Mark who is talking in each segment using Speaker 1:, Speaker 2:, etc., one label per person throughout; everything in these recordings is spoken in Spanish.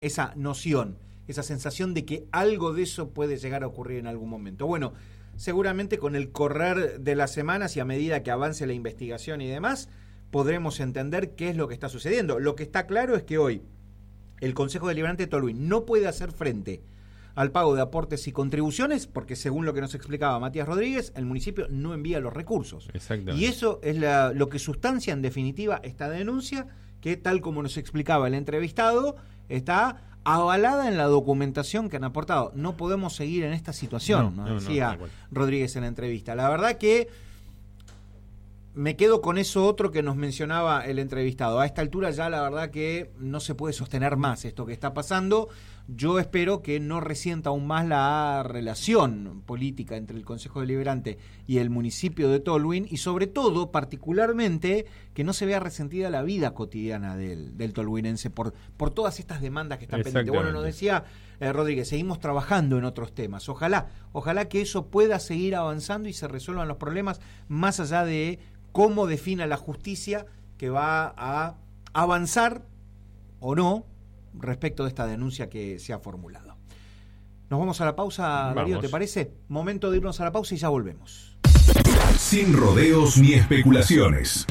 Speaker 1: esa noción, esa sensación de que algo de eso puede llegar a ocurrir en algún momento. Bueno, seguramente con el correr de las semanas y a medida que avance la investigación y demás, podremos entender qué es lo que está sucediendo. Lo que está claro es que hoy el Consejo Deliberante de Tolwyn no puede hacer frente al pago de aportes y contribuciones porque, según lo que nos explicaba Matías Rodríguez, el municipio no envía los recursos.
Speaker 2: Exactamente.
Speaker 1: Y eso es lo que sustancia en definitiva esta denuncia, que tal como nos explicaba el entrevistado, está avalada en la documentación que han aportado. No podemos seguir en esta situación, nos decía Rodríguez en la entrevista. La verdad que me quedo con eso otro que nos mencionaba el entrevistado. A esta altura ya la verdad que no se puede sostener más esto que está pasando. Yo espero que no resienta aún más la relación política entre el Consejo Deliberante y el municipio de Tolwyn, y sobre todo, particularmente, que no se vea resentida la vida cotidiana del tolwynense por todas estas demandas que están pendientes. Bueno, nos decía Rodríguez, seguimos trabajando en otros temas. Ojalá que eso pueda seguir avanzando y se resuelvan los problemas más allá de cómo defina la justicia que va a avanzar o no respecto de esta denuncia que se ha formulado. Nos vamos a la pausa, Darío, ¿te parece? Momento de irnos a la pausa y ya volvemos.
Speaker 3: Sin rodeos ni especulaciones.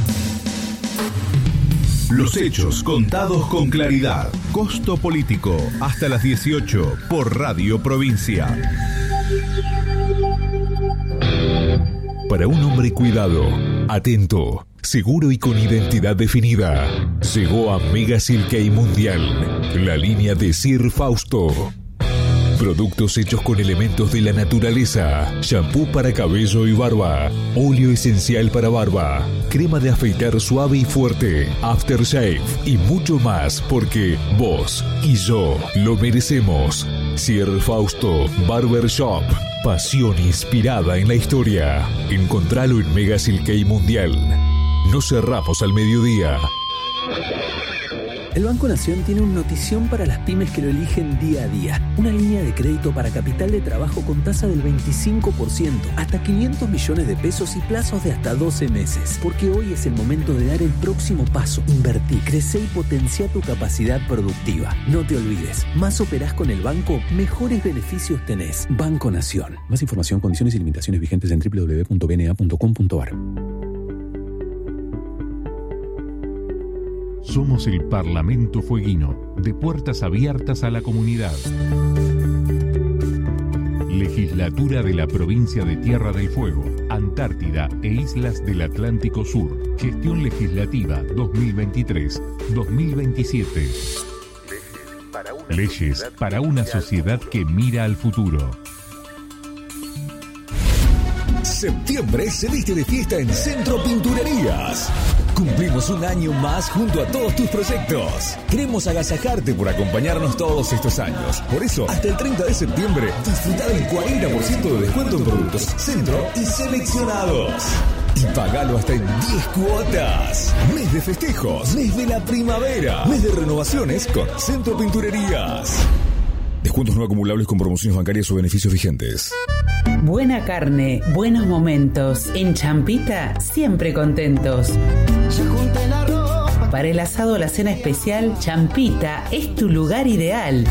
Speaker 3: Los hechos contados con claridad. Costo Político, hasta las 18 por Radio Provincia. Para un hombre cuidado, atento, seguro y con identidad definida, llegó a Mega Silkei Mundial, la línea de Sir Fausto. Productos hechos con elementos de la naturaleza, shampoo para cabello y barba, óleo esencial para barba, crema de afeitar suave y fuerte, aftershave y mucho más, porque vos y yo lo merecemos. Sir Fausto Barber Shop, pasión inspirada en la historia. Encontralo en Mega Silkei Mundial. No cerramos al mediodía.
Speaker 4: El Banco Nación tiene una notición para las pymes que lo eligen día a día. Una línea de crédito para capital de trabajo con tasa del 25%, hasta 500 millones de pesos y plazos de hasta 12 meses. Porque hoy es el momento de dar el próximo paso. Invertí, crece y potencia tu capacidad productiva. No te olvides, más operás con el banco, mejores beneficios tenés. Banco Nación. Más información, condiciones y limitaciones vigentes en www.bna.com.ar.
Speaker 3: Somos el Parlamento Fueguino, de puertas abiertas a la comunidad. Legislatura de la Provincia de Tierra del Fuego, Antártida e Islas del Atlántico Sur. Gestión Legislativa 2023-2027. Leyes para una sociedad que mira al futuro.
Speaker 5: Septiembre se viste de fiesta en Centro Pinturerías. Cumplimos un año más junto a todos tus proyectos. Queremos agasajarte por acompañarnos todos estos años. Por eso, hasta el 30 de septiembre, disfruta del 40% de descuento en productos Centro y seleccionados. Y pagalo hasta en 10 cuotas. Mes de festejos, mes de la primavera, mes de renovaciones con Centro Pinturerías. Descuentos no acumulables con promociones bancarias o beneficios vigentes.
Speaker 6: Buena carne, buenos momentos. En Champita, siempre contentos. Para el asado o la cena especial, Champita es tu lugar ideal.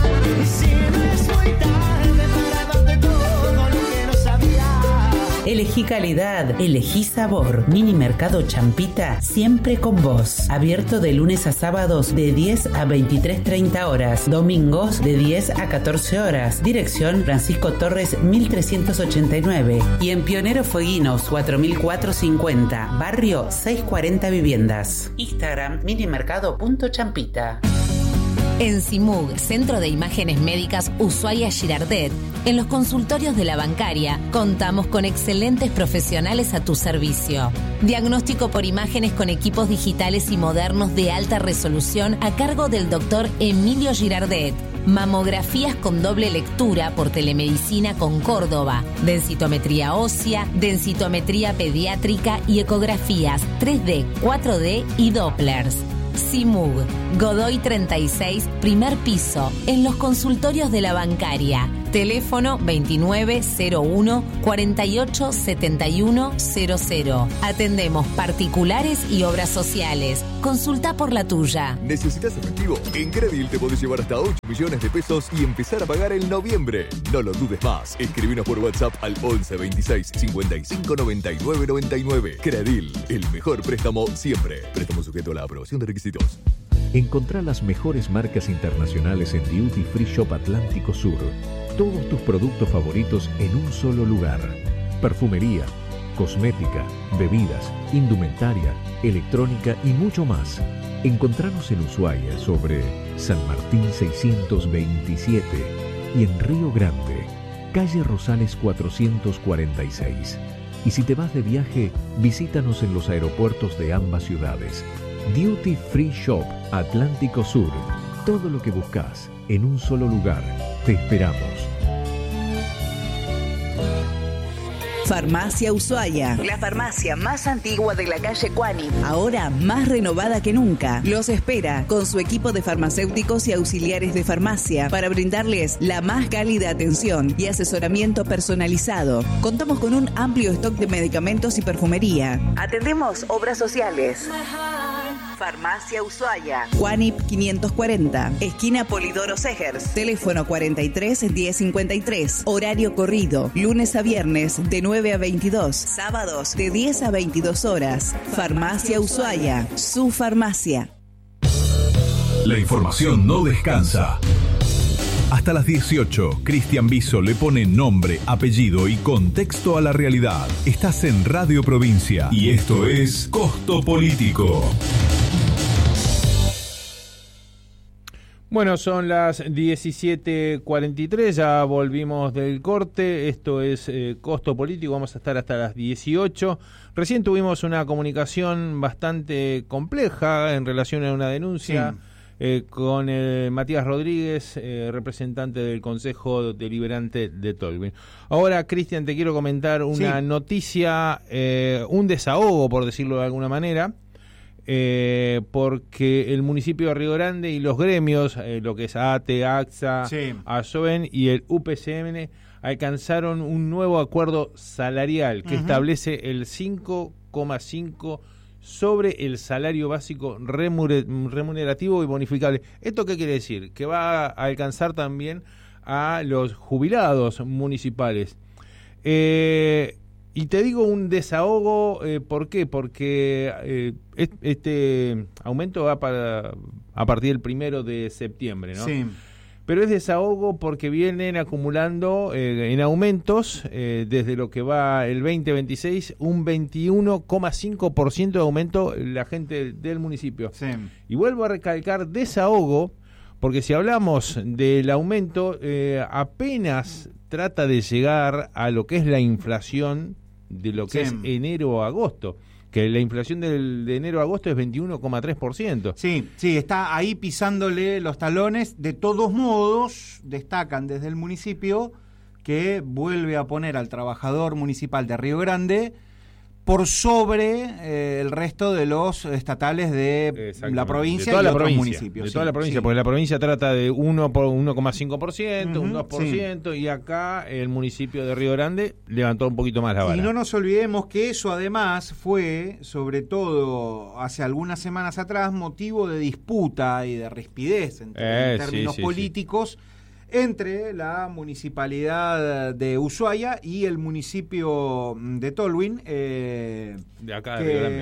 Speaker 6: Elegí calidad, elegí sabor. Mini Mercado Champita, siempre con vos. Abierto de lunes a sábados de 10 a 23:30 horas. Domingos de 10 a 14 horas. Dirección Francisco Torres 1389. Y en Pionero Fueguinos 4450. Barrio 640 Viviendas. Instagram minimercado.champita.
Speaker 7: En CIMUG, Centro de Imágenes Médicas Ushuaia Girardet, en los consultorios de la bancaria, contamos con excelentes profesionales a tu servicio. Diagnóstico por imágenes con equipos digitales y modernos de alta resolución a cargo del doctor Emilio Girardet. Mamografías con doble lectura por telemedicina con Córdoba, densitometría ósea, densitometría pediátrica y ecografías 3D, 4D y Dopplers. CIMUG, Godoy 36, primer piso, en los consultorios de la bancaria. Teléfono 2901-487100. Atendemos particulares y obras sociales. Consulta por la tuya.
Speaker 5: ¿Necesitas efectivo? En Credil te podés llevar hasta 8 millones de pesos y empezar a pagar en noviembre. No lo dudes más. Escribinos por WhatsApp al 11 26 55 99 99. Credil, el mejor préstamo siempre. Préstamo sujeto a la aprobación de requisitos.
Speaker 3: Encontrá las mejores marcas internacionales en Duty Free Shop Atlántico Sur. Todos tus productos favoritos en un solo lugar. Perfumería, cosmética, bebidas, indumentaria, electrónica y mucho más. Encontranos en Ushuaia sobre San Martín 627 y en Río Grande, calle Rosales 446. Y si te vas de viaje, visítanos en los aeropuertos de ambas ciudades. Duty Free Shop Atlántico Sur. Todo lo que buscas en un solo lugar. Te esperamos.
Speaker 2: Farmacia Ushuaia, la farmacia más antigua de la calle Cuani, ahora más renovada que nunca. Los espera con su equipo de farmacéuticos y auxiliares de farmacia para brindarles la más cálida atención y asesoramiento personalizado. Contamos con un amplio stock de medicamentos y perfumería. Atendemos obras sociales. Farmacia Ushuaia, Juanip 540, esquina Polidoro Segers, teléfono 43 1053, horario corrido, lunes a viernes de 9 a 22, sábados de 10 a 22 horas. Farmacia Ushuaia, su farmacia.
Speaker 3: La información no descansa. Hasta las 18, Cristian Biso le pone nombre, apellido y contexto a la realidad. Estás en Radio Provincia y esto es Costo Político.
Speaker 8: Bueno, son las 17:43, ya volvimos del corte, esto es Costo Político, vamos a estar hasta las 18. Recién tuvimos una comunicación bastante compleja en relación a una denuncia con Matías Rodríguez, representante del Consejo Deliberante de Tolwyn. Ahora, Cristian, te quiero comentar una noticia, un desahogo, por decirlo de alguna manera. Porque el municipio de Río Grande y los gremios, lo que es ATE, AXA, ASOEN y el UPCN, alcanzaron un nuevo acuerdo salarial que establece el 5,5 sobre el salario básico remunerativo y bonificable. ¿Esto qué quiere decir? Que va a alcanzar también a los jubilados municipales. Y te digo un desahogo, ¿por qué? Porque este aumento va a partir del 1 de septiembre, ¿no? Sí. Pero es desahogo porque vienen acumulando en aumentos desde lo que va el 2026 un 21,5% de aumento la gente del municipio. Sí. Y vuelvo a recalcar desahogo porque si hablamos del aumento apenas trata de llegar a lo que es la inflación de lo que es enero a agosto, que la inflación de enero a agosto es 21,3%. Sí, está ahí pisándole los talones. De todos modos, destacan desde el municipio que vuelve a poner al trabajador municipal de Río Grande por sobre el resto de los estatales de la provincia y otros municipios. De toda la provincia, porque la provincia trata de 1,5%, un 2%, y acá el municipio de Río Grande levantó un poquito más la vara. Y no nos olvidemos que eso además fue, sobre todo hace algunas semanas atrás, motivo de disputa y de rispidez en términos políticos entre la municipalidad de Ushuaia y el municipio de Tolwyn, de acá de Río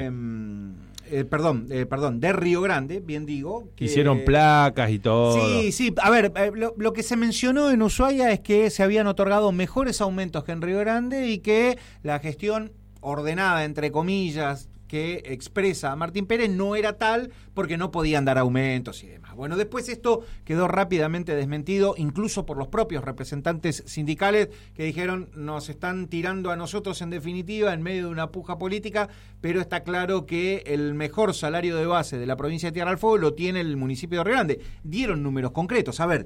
Speaker 8: Grande. De Río Grande, bien digo. Que hicieron placas y todo. Sí, a ver, lo que se mencionó en Ushuaia es que se habían otorgado mejores aumentos que en Río Grande y que la gestión ordenada, entre comillas, que expresa a Martín Pérez no era tal porque no podían dar aumentos y demás. Bueno, después esto quedó rápidamente desmentido, incluso por los propios representantes sindicales que dijeron nos están tirando a nosotros en definitiva en medio de una puja política, pero está claro que el mejor salario de base de la provincia de Tierra del Fuego lo tiene el municipio de Río Grande. Dieron números concretos, a ver,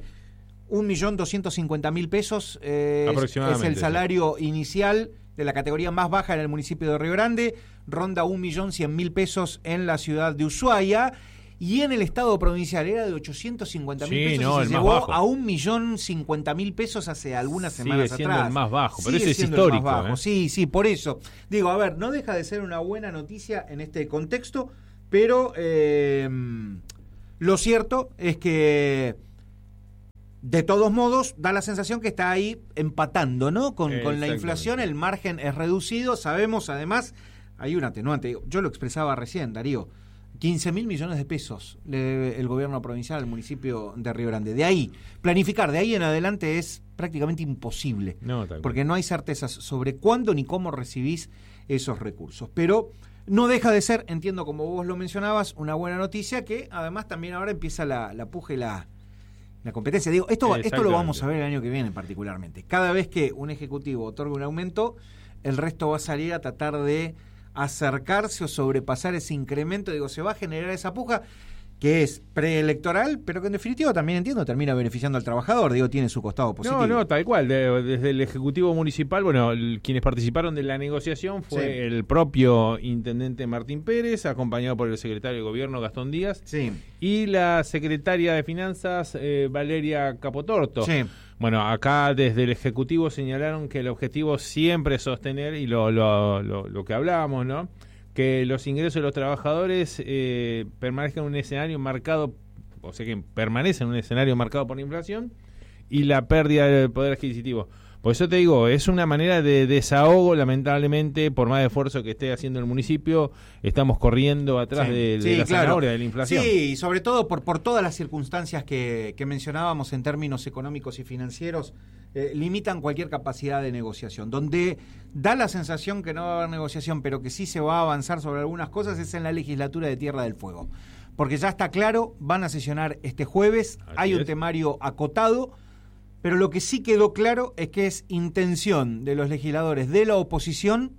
Speaker 8: 1.250.000 pesos es el salario inicial de la categoría más baja en el municipio de Río Grande, ronda 1.100.000 pesos en la ciudad de Ushuaia,
Speaker 1: y en el Estado provincial era de 850.000 pesos,
Speaker 8: no,
Speaker 1: y se llevó a 1.050.000 pesos hace algunas semanas
Speaker 8: atrás. Sigue siendo
Speaker 1: atrás.
Speaker 8: el más bajo, pero
Speaker 1: Sigue
Speaker 8: ese es
Speaker 1: siendo el
Speaker 8: histórico.
Speaker 1: más bajo. Sí, por eso. Digo, a ver, no deja de ser una buena noticia en este contexto, pero lo cierto es que de todos modos da la sensación que está ahí empatando, ¿no? Con la inflación, el margen es reducido. Sabemos, además, hay un atenuante. Yo lo expresaba recién, Darío. 15.000 millones de pesos le debe el gobierno provincial al municipio de Río Grande. De ahí, planificar de ahí en adelante es prácticamente imposible, porque no hay certezas sobre cuándo ni cómo recibís esos recursos. Pero no deja de ser, entiendo como vos lo mencionabas, una buena noticia, que además también ahora empieza la puja y la competencia. Digo, esto lo vamos a ver el año que viene particularmente. Cada vez que un ejecutivo otorga un aumento, el resto va a salir a tratar de acercarse o sobrepasar ese incremento. Digo, se va a generar esa puja que es preelectoral, pero que en definitiva también entiendo termina beneficiando al trabajador. Digo, tiene su costado positivo.
Speaker 8: No, tal cual. Desde el Ejecutivo Municipal, quienes participaron de la negociación fue el propio intendente Martín Pérez, acompañado por el secretario de Gobierno Gastón Díaz, y la secretaria de Finanzas Valeria Capotorto. Bueno, acá desde el Ejecutivo señalaron que el objetivo siempre es sostener, y lo que hablábamos, ¿no?, que los ingresos de los trabajadores permanezcan en un escenario marcado, o sea, que permanecen en un escenario marcado por la inflación y la pérdida del poder adquisitivo. Por eso te digo, es una manera de desahogo. Lamentablemente, por más esfuerzo que esté haciendo el municipio, estamos corriendo atrás de la zanahoria de la inflación.
Speaker 1: Sí, y sobre todo por todas las circunstancias que mencionábamos en términos económicos y financieros, limitan cualquier capacidad de negociación. Donde da la sensación que no va a haber negociación, pero que sí se va a avanzar sobre algunas cosas, es en la legislatura de Tierra del Fuego. Porque ya está claro, van a sesionar este jueves, hay un temario acotado, pero lo que sí quedó claro es que es intención de los legisladores de la oposición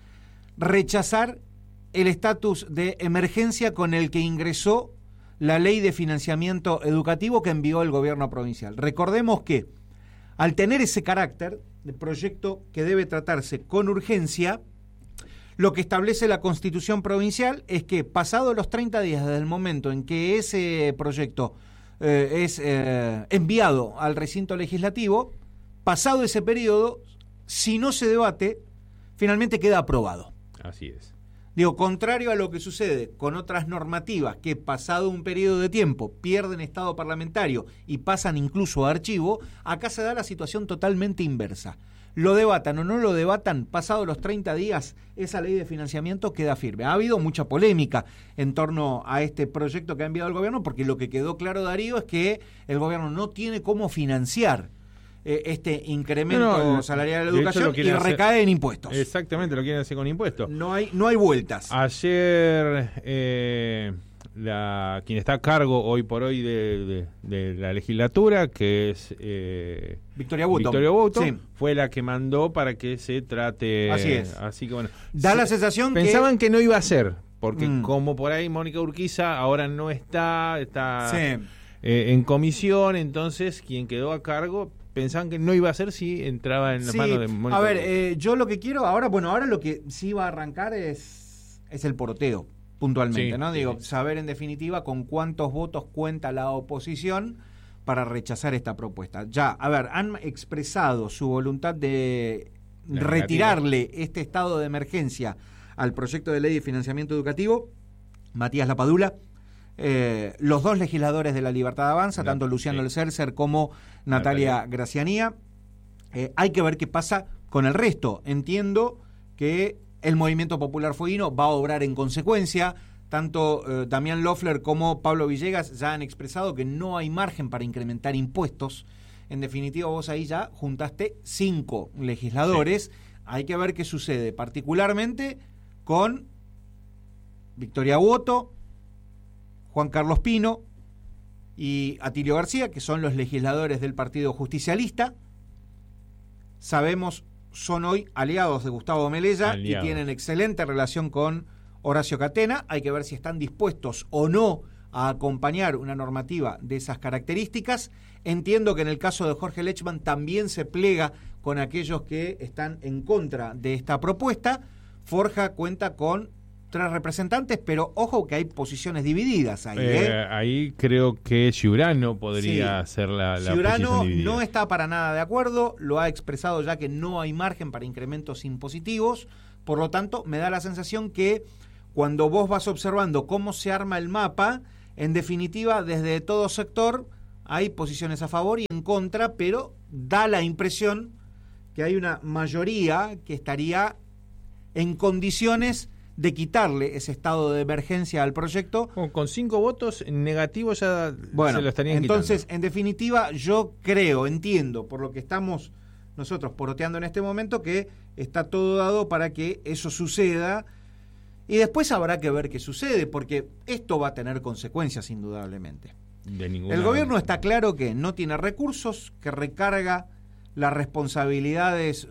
Speaker 1: rechazar el estatus de emergencia con el que ingresó la ley de financiamiento educativo que envió el gobierno provincial. Recordemos que al tener ese carácter de proyecto que debe tratarse con urgencia, lo que establece la Constitución provincial es que pasados los 30 días desde el momento en que ese proyecto es enviado al recinto legislativo, pasado ese periodo, si no se debate, finalmente queda aprobado.
Speaker 8: Así es.
Speaker 1: Digo, contrario a lo que sucede con otras normativas que pasado un periodo de tiempo pierden estado parlamentario y pasan incluso a archivo, acá se da la situación totalmente inversa. Lo debatan o no lo debatan, pasados los 30 días, esa ley de financiamiento queda firme. Ha habido mucha polémica en torno a este proyecto que ha enviado el gobierno, porque lo que quedó claro, Darío, es que el gobierno no tiene cómo financiar este incremento salarial de la educación y recae en impuestos.
Speaker 8: Exactamente, lo quieren hacer con impuestos.
Speaker 1: No hay vueltas.
Speaker 8: Ayer quien está a cargo hoy por hoy de la legislatura, que es
Speaker 1: Victoria Button,
Speaker 8: fue la que mandó para que se trate.
Speaker 1: Así es.
Speaker 8: Así que bueno,
Speaker 1: da la sensación
Speaker 8: pensaban que no iba a ser, porque como por ahí Mónica Urquiza ahora no está en comisión, entonces quien quedó a cargo pensaban que no iba a ser si entraba en las manos de Mónica.
Speaker 1: A ver, yo lo que quiero ahora lo que sí va a arrancar es el poroteo. Puntualmente, ¿no? Digo, saber en definitiva con cuántos votos cuenta la oposición para rechazar esta propuesta. Ya, a ver, han expresado su voluntad de retirarle este estado de emergencia al proyecto de ley de financiamiento educativo, Matías Lapadula, los dos legisladores de La Libertad Avanza, tanto Luciano Elcercer como Natalia Gracianía. Hay que ver qué pasa con el resto. Entiendo que el Movimiento Popular Fueguino va a obrar en consecuencia. Tanto Damián Loeffler como Pablo Villegas ya han expresado que no hay margen para incrementar impuestos. En definitiva, vos ahí ya juntaste 5 legisladores. Hay que ver qué sucede, particularmente con Victoria Button, Juan Carlos Pino y Atilio García, que son los legisladores del Partido Justicialista. Sabemos, son hoy aliados de Gustavo Melella y tienen excelente relación con Horacio Catena. Hay que ver si están dispuestos o no a acompañar una normativa de esas características. Entiendo que en el caso de Jorge Lechman también se plega con aquellos que están en contra de esta propuesta. Forja cuenta con 3 representantes, pero ojo que hay posiciones divididas ahí.
Speaker 8: Ahí creo que Ciurano podría ser la
Speaker 1: Ciurano
Speaker 8: posición dividida.
Speaker 1: no está para nada de acuerdo, lo ha expresado ya que no hay margen para incrementos impositivos, por lo tanto me da la sensación que cuando vos vas observando cómo se arma el mapa, en definitiva desde todo sector hay posiciones a favor y en contra, pero da la impresión que hay una mayoría que estaría en condiciones de quitarle ese estado de emergencia al proyecto.
Speaker 8: Con 5 votos negativos ya
Speaker 1: bueno,
Speaker 8: se lo estarían
Speaker 1: entonces,
Speaker 8: quitando.
Speaker 1: En definitiva, yo entiendo, por lo que estamos nosotros poroteando en este momento, que está todo dado para que eso suceda, y después habrá que ver qué sucede, porque esto va a tener consecuencias indudablemente. El gobierno está claro que no tiene recursos, que recarga las responsabilidades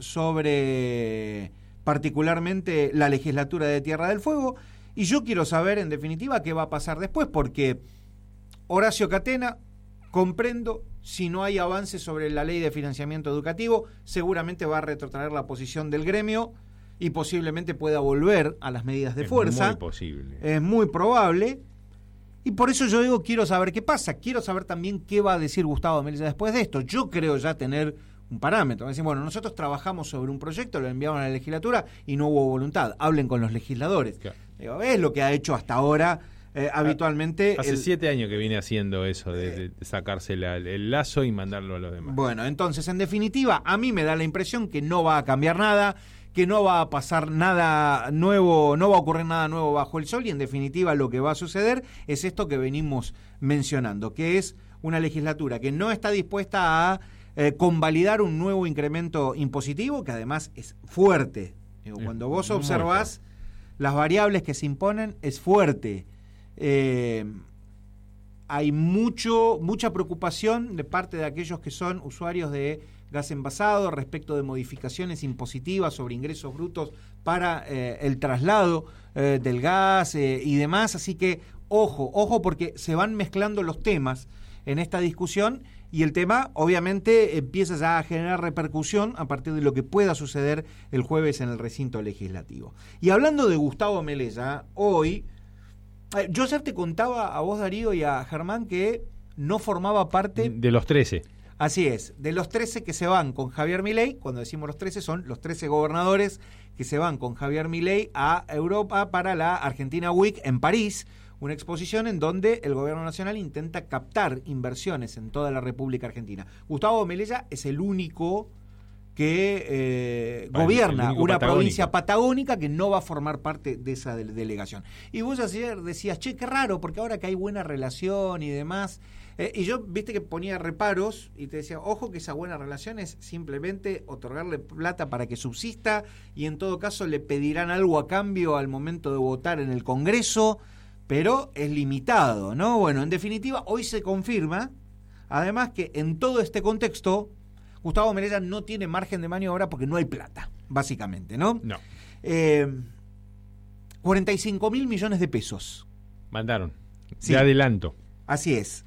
Speaker 1: sobre particularmente la legislatura de Tierra del Fuego, y yo quiero saber en definitiva qué va a pasar después, porque Horacio Catena, comprendo, si no hay avance sobre la ley de financiamiento educativo, seguramente va a retrotraer la posición del gremio y posiblemente pueda volver a las medidas de fuerza.
Speaker 8: Es muy posible.
Speaker 1: Es muy probable. Y por eso yo digo, quiero saber qué pasa. Quiero saber también qué va a decir Gustavo Melella después de esto. Yo creo ya tener un parámetro. Decir, bueno, nosotros trabajamos sobre un proyecto, lo enviamos a la legislatura y no hubo voluntad. Hablen con los legisladores. Claro. Digo, es lo que ha hecho hasta ahora habitualmente.
Speaker 8: Hace 7 años que viene haciendo eso, de sacarse el lazo y mandarlo a los demás.
Speaker 1: Bueno, entonces, en definitiva, a mí me da la impresión que no va a cambiar nada, que no va a pasar nada nuevo, no va a ocurrir nada nuevo bajo el sol, y en definitiva lo que va a suceder es esto que venimos mencionando, que es una legislatura que no está dispuesta a convalidar un nuevo incremento impositivo, que además es fuerte. Digo, cuando vos observás las variables que se imponen, es fuerte. Hay mucha preocupación de parte de aquellos que son usuarios de gas envasado respecto de modificaciones impositivas sobre ingresos brutos para el traslado del gas y demás, así que ojo porque se van mezclando los temas en esta discusión, y el tema obviamente empieza ya a generar repercusión a partir de lo que pueda suceder el jueves en el recinto legislativo. Y hablando de Gustavo Melella, hoy yo ayer te contaba a vos, Darío, y a Germán que no formaba parte
Speaker 8: de los 13.
Speaker 1: Así es, de los 13 que se van con Javier Milei. Cuando decimos los 13 son los 13 gobernadores que se van con Javier Milei a Europa para la Argentina Week en París, una exposición en donde el gobierno nacional intenta captar inversiones en toda la República Argentina. Gustavo Melella es el único que gobierna una provincia patagónica que no va a formar parte de esa delegación. Y vos ayer decías, che, qué raro, porque ahora que hay buena relación y demás, y yo, viste que ponía reparos y te decía, ojo que esa buena relación es simplemente otorgarle plata para que subsista, y en todo caso le pedirán algo a cambio al momento de votar en el Congreso, pero es limitado, ¿no? Bueno, en definitiva, hoy se confirma, además, que en todo este contexto Gustavo Melella no tiene margen de maniobra porque no hay plata, básicamente, ¿no?
Speaker 8: No.
Speaker 1: 45.000 millones de pesos.
Speaker 8: Mandaron.
Speaker 1: Sí.
Speaker 8: De adelanto.
Speaker 1: Así es.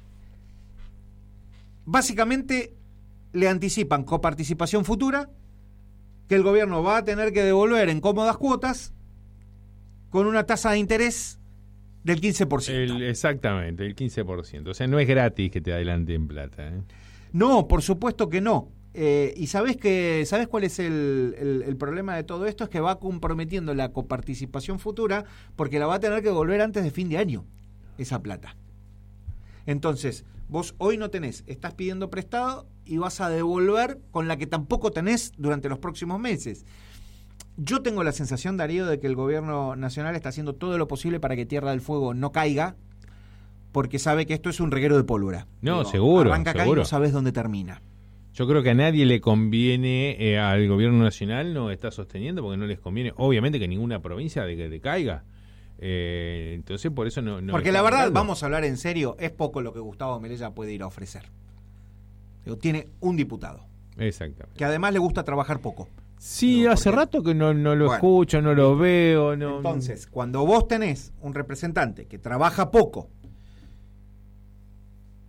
Speaker 1: Básicamente le anticipan coparticipación futura, que el gobierno va a tener que devolver en cómodas cuotas, con una tasa de interés del 15%.
Speaker 8: Exactamente, el 15%. O sea, no es gratis que te adelanten plata, ¿eh?
Speaker 1: No, por supuesto que no. Y ¿sabés cuál es el problema de todo esto? Es que va comprometiendo la coparticipación futura, porque la va a tener que devolver antes de fin de año, esa plata. Entonces, vos hoy no tenés, estás pidiendo prestado y vas a devolver con la que tampoco tenés durante los próximos meses. Yo tengo la sensación, Darío, de que el gobierno nacional está haciendo todo lo posible para que Tierra del Fuego no caiga, porque sabe que esto es un reguero de pólvora.
Speaker 8: No, seguro.
Speaker 1: Arranca acá y no sabes dónde termina.
Speaker 8: Yo creo que a nadie le conviene, al gobierno nacional no está sosteniendo, porque no les conviene, obviamente, que ninguna provincia decaiga. Entonces, por eso no.
Speaker 1: Porque la verdad, vamos a hablar en serio, es poco lo que Gustavo Melella puede ir a ofrecer. Tiene un diputado.
Speaker 8: Exactamente.
Speaker 1: Que además le gusta trabajar poco.
Speaker 8: Sí, hace rato que no lo escucho, no lo veo. No.
Speaker 1: Entonces, cuando vos tenés un representante que trabaja poco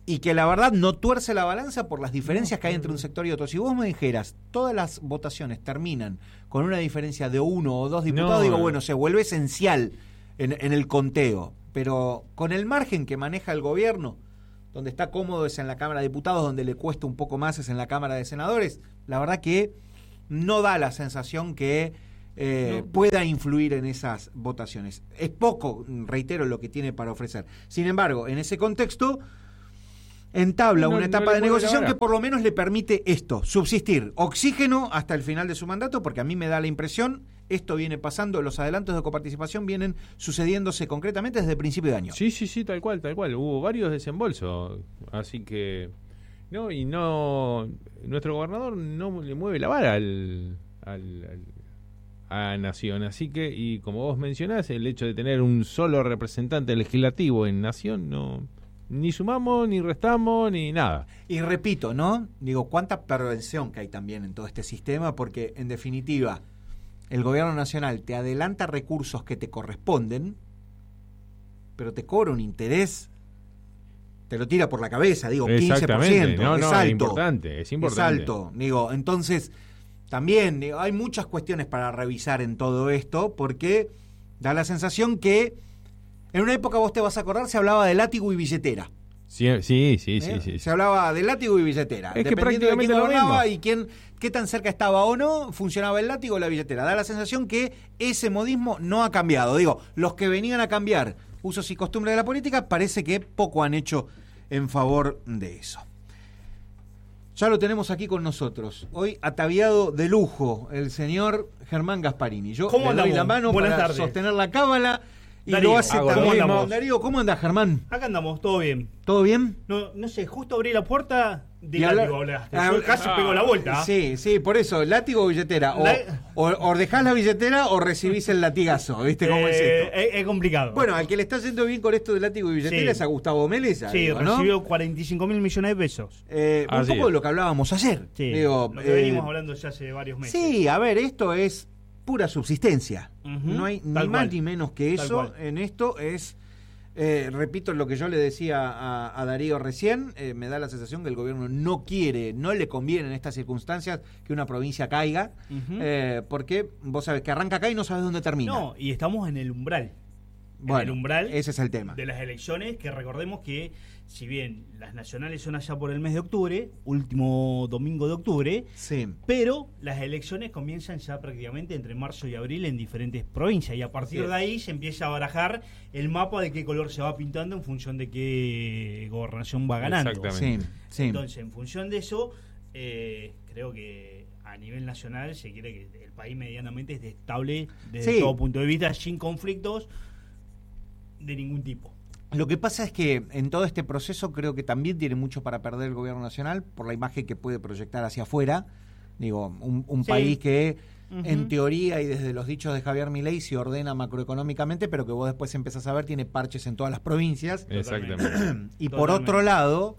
Speaker 1: y que la verdad no tuerce la balanza por las diferencias que hay entre un sector y otro. Si vos me dijeras, todas las votaciones terminan con una diferencia de 1 o 2 diputados, digo, bueno, se vuelve esencial en el conteo, pero con el margen que maneja el gobierno, donde está cómodo es en la Cámara de Diputados, donde le cuesta un poco más es en la Cámara de Senadores, la verdad que no da la sensación que pueda influir en esas votaciones. Es poco, reitero, lo que tiene para ofrecer. Sin embargo, en ese contexto entabla una etapa de negociación que por lo menos le permite esto, subsistir, oxígeno hasta el final de su mandato, porque a mí me da la impresión, esto viene pasando, los adelantos de coparticipación vienen sucediéndose concretamente desde el principio de año.
Speaker 8: Sí, tal cual, hubo varios desembolsos, así que nuestro gobernador no le mueve la vara a Nación, así que, y como vos mencionás, el hecho de tener un solo representante legislativo en Nación no... Ni sumamos, ni restamos, ni nada.
Speaker 1: Y repito, ¿no? Digo, cuánta perversión que hay también en todo este sistema, porque en definitiva, el gobierno nacional te adelanta recursos que te corresponden, pero te cobra un interés, te lo tira por la cabeza, digo, 15%.
Speaker 8: No,
Speaker 1: es alto.
Speaker 8: Es importante.
Speaker 1: Es alto, digo, entonces, también digo, hay muchas cuestiones para revisar en todo esto, porque da la sensación que en una época, vos te vas a acordar, se hablaba de látigo y billetera.
Speaker 8: Sí.
Speaker 1: Se hablaba de látigo y billetera.
Speaker 8: Es que prácticamente
Speaker 1: de quién gobernaba y qué tan cerca estaba o no, funcionaba el látigo o la billetera. Da la sensación que ese modismo no ha cambiado. Digo, los que venían a cambiar usos y costumbres de la política, parece que poco han hecho en favor de eso. Ya lo tenemos aquí con nosotros. Hoy ataviado de lujo, el señor Germán Gasparini. Yo le doy la mano para sostener la cábala. Y
Speaker 9: Darío,
Speaker 1: lo hace también Darío. ¿Cómo andás, Germán?
Speaker 9: Acá andamos, todo bien.
Speaker 1: ¿Todo bien?
Speaker 9: No sé, justo abrí la puerta de látigo hablaste. Yo casi pego la vuelta.
Speaker 1: Sí, por eso, látigo o billetera. O dejás la billetera o recibís el latigazo. ¿Viste cómo es esto?
Speaker 9: Es complicado.
Speaker 1: Bueno, al que le está yendo bien con esto de látigo y billetera es a Gustavo Mélez.
Speaker 9: Sí, digo, ¿no? Recibió 45.000 millones de pesos.
Speaker 1: Un poco de lo que hablábamos ayer.
Speaker 9: Sí, digo, lo que venimos hablando ya hace varios meses.
Speaker 1: Sí, a ver, esto es pura subsistencia. No hay ni más ni menos que eso. En esto es, repito lo que yo le decía a Darío recién, me da la sensación que el gobierno no le conviene en estas circunstancias que una provincia caiga, porque vos sabés que arranca acá y no sabes dónde termina.
Speaker 9: No, y estamos en el umbral.
Speaker 1: Bueno,
Speaker 9: en el umbral
Speaker 1: ese es el tema
Speaker 9: de las elecciones, que recordemos que si bien las nacionales son allá por el mes de octubre, último domingo de octubre, pero las elecciones comienzan ya prácticamente entre marzo y abril en diferentes provincias, y a partir de ahí se empieza a barajar el mapa de qué color se va pintando en función de qué gobernación va ganando.
Speaker 8: Exactamente.
Speaker 9: Entonces, en función de eso, creo que a nivel nacional se quiere que el país medianamente esté estable desde todo punto de vista, sin conflictos de ningún tipo.
Speaker 1: Lo que pasa es que en todo este proceso creo que también tiene mucho para perder el gobierno nacional por la imagen que puede proyectar hacia afuera. Digo, un país que en teoría y desde los dichos de Javier Milei se ordena macroeconómicamente, pero que vos después empezás a ver tiene parches en todas las provincias.
Speaker 8: Exactamente.
Speaker 1: Y por otro lado,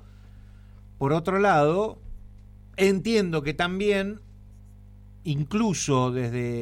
Speaker 1: entiendo que también, incluso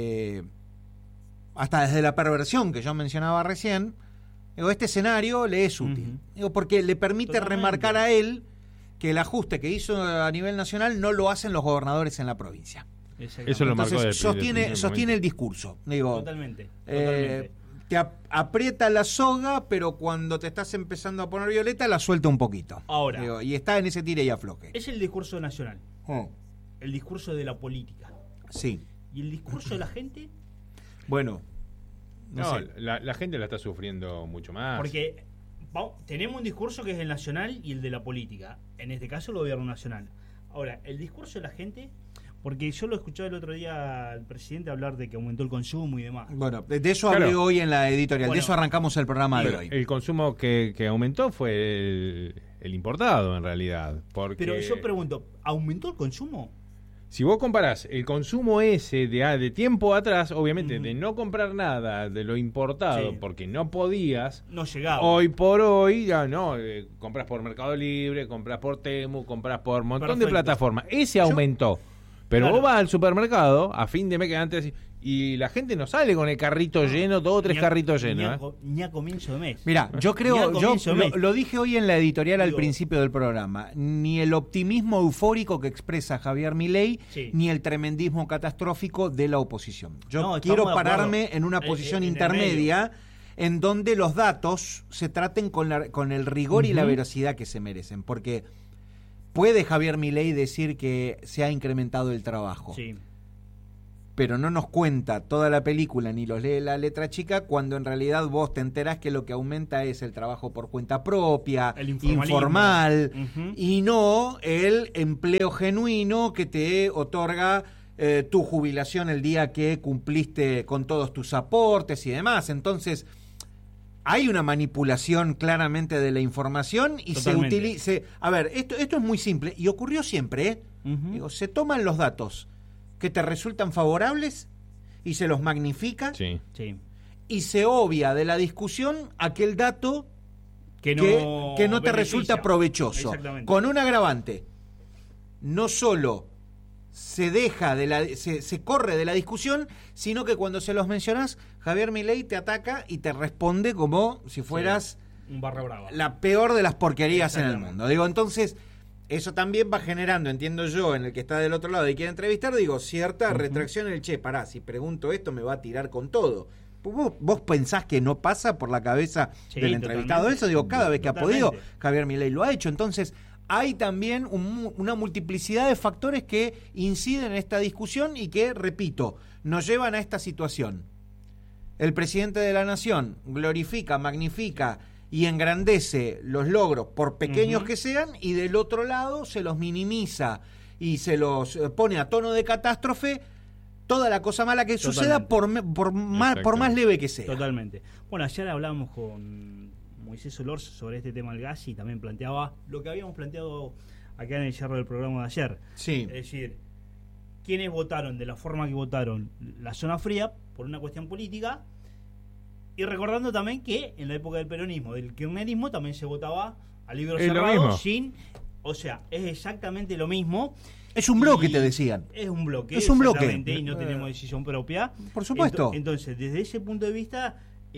Speaker 1: hasta desde la perversión que yo mencionaba recién, este escenario le es útil, porque le permite remarcar a él que el ajuste que hizo a nivel nacional no lo hacen los gobernadores en la provincia.
Speaker 8: Eso lo marcó.
Speaker 1: Entonces sostiene el discurso.
Speaker 9: Totalmente.
Speaker 1: Te aprieta la soga, pero cuando te estás empezando a poner violeta la suelta un poquito.
Speaker 9: Ahora.
Speaker 1: Y está en ese tire y afloje.
Speaker 9: Es el discurso nacional. El discurso de la política.
Speaker 1: Sí.
Speaker 9: ¿Y el discurso de la gente?
Speaker 1: Bueno.
Speaker 8: No, la gente la está sufriendo mucho más.
Speaker 9: Porque tenemos un discurso que es el nacional y el de la política. En este caso, el gobierno nacional. Ahora, el discurso de la gente, porque yo lo escuché el otro día al presidente hablar de que aumentó el consumo y demás.
Speaker 1: Bueno, de eso hablé hoy en la editorial. De eso arrancamos el programa de hoy.
Speaker 8: El consumo que aumentó fue el importado, en realidad.
Speaker 9: Pero yo pregunto, ¿aumentó el consumo?
Speaker 8: Si vos comparás el consumo ese de tiempo atrás, obviamente, de no comprar nada de lo importado, porque no podías,
Speaker 9: no llegaba.
Speaker 8: Hoy por hoy, ya no, compras por Mercado Libre, compras por Temu, compras por un montón de plataformas. Ese aumentó. Pero
Speaker 9: Claro.
Speaker 8: vos vas al supermercado a fin de mes que antes y la gente no sale con el carrito lleno, 2 o 3 carritos llenos.
Speaker 9: Ni a comienzo de mes.
Speaker 1: Mira, yo
Speaker 9: Ni a
Speaker 1: creo,
Speaker 9: comienzo de mes.
Speaker 1: lo dije hoy en la editorial al
Speaker 9: Digo,
Speaker 1: principio del programa, ni el optimismo eufórico que expresa Javier Milei,
Speaker 9: Sí.
Speaker 1: ni el tremendismo catastrófico de la oposición. Yo
Speaker 9: No,
Speaker 1: quiero
Speaker 9: estamos de acuerdo.
Speaker 1: pararme en una posición
Speaker 9: En el
Speaker 1: intermedia en donde los datos se traten con el rigor y la veracidad que se merecen, porque puede Javier Milei decir que se ha incrementado el trabajo.
Speaker 9: Sí.
Speaker 1: Pero no nos cuenta toda la película ni los lee la letra chica, cuando en realidad vos te enterás que lo que aumenta es el trabajo por cuenta propia,
Speaker 9: El informalismo.
Speaker 1: informal,
Speaker 9: Ujú.
Speaker 1: y no el empleo genuino que te otorga tu jubilación el día que cumpliste con todos tus aportes y demás. Entonces, hay una manipulación claramente de la información y
Speaker 9: Totalmente.
Speaker 1: se utiliza... A ver, esto es muy simple y ocurrió siempre, ¿eh?
Speaker 9: Ujú.
Speaker 1: Digo, se toman los datos que te resultan favorables y se los magnifica
Speaker 8: Sí.
Speaker 9: Sí.
Speaker 1: y se obvia de la discusión aquel dato
Speaker 9: Que
Speaker 1: que no te
Speaker 9: beneficia.
Speaker 1: resulta provechoso.
Speaker 9: Exactamente.
Speaker 1: Con un agravante. No solo se deja se corre de la discusión, sino que cuando se los mencionás, Javier Milei te ataca y te responde como si fueras
Speaker 9: Un barra brava.
Speaker 1: la peor de las porquerías en el
Speaker 9: Exactamente.
Speaker 1: mundo. Digo, entonces, eso también va generando, entiendo yo, en el que está del otro lado y quiere entrevistar, digo, cierta retracción en el pará, si pregunto esto me va a tirar con todo. ¿Vos pensás que no pasa por la cabeza
Speaker 9: Sí,
Speaker 1: del entrevistado
Speaker 9: totalmente.
Speaker 1: eso? Digo, cada vez que
Speaker 9: Totalmente.
Speaker 1: ha podido, Javier Milei lo ha hecho. Entonces, hay también una multiplicidad de factores que inciden en esta discusión y que, repito, nos llevan a esta situación. El presidente de la Nación glorifica, magnifica y engrandece los logros, por pequeños que sean, y del otro lado se los minimiza y se los pone a tono de catástrofe toda la cosa mala que suceda, por más leve que sea.
Speaker 9: Totalmente. Bueno, ayer hablábamos con Moisés Olors sobre este tema del gas y también planteaba lo que habíamos planteado acá en el cierre del programa de ayer.
Speaker 1: Sí.
Speaker 9: Es decir, quienes votaron de la forma que votaron la zona fría por una cuestión política, y recordando también que en la época del peronismo, del kirchnerismo, también se votaba a libro
Speaker 8: Es lo
Speaker 9: cerrado
Speaker 8: mismo.
Speaker 9: sin... O sea, es exactamente lo mismo.
Speaker 1: Es un bloque,
Speaker 9: Y
Speaker 1: te decían.
Speaker 9: Es un bloque.
Speaker 1: Es un bloque.
Speaker 9: exactamente, y no tenemos decisión propia.
Speaker 1: Por supuesto.
Speaker 9: Entonces, desde ese punto de vista,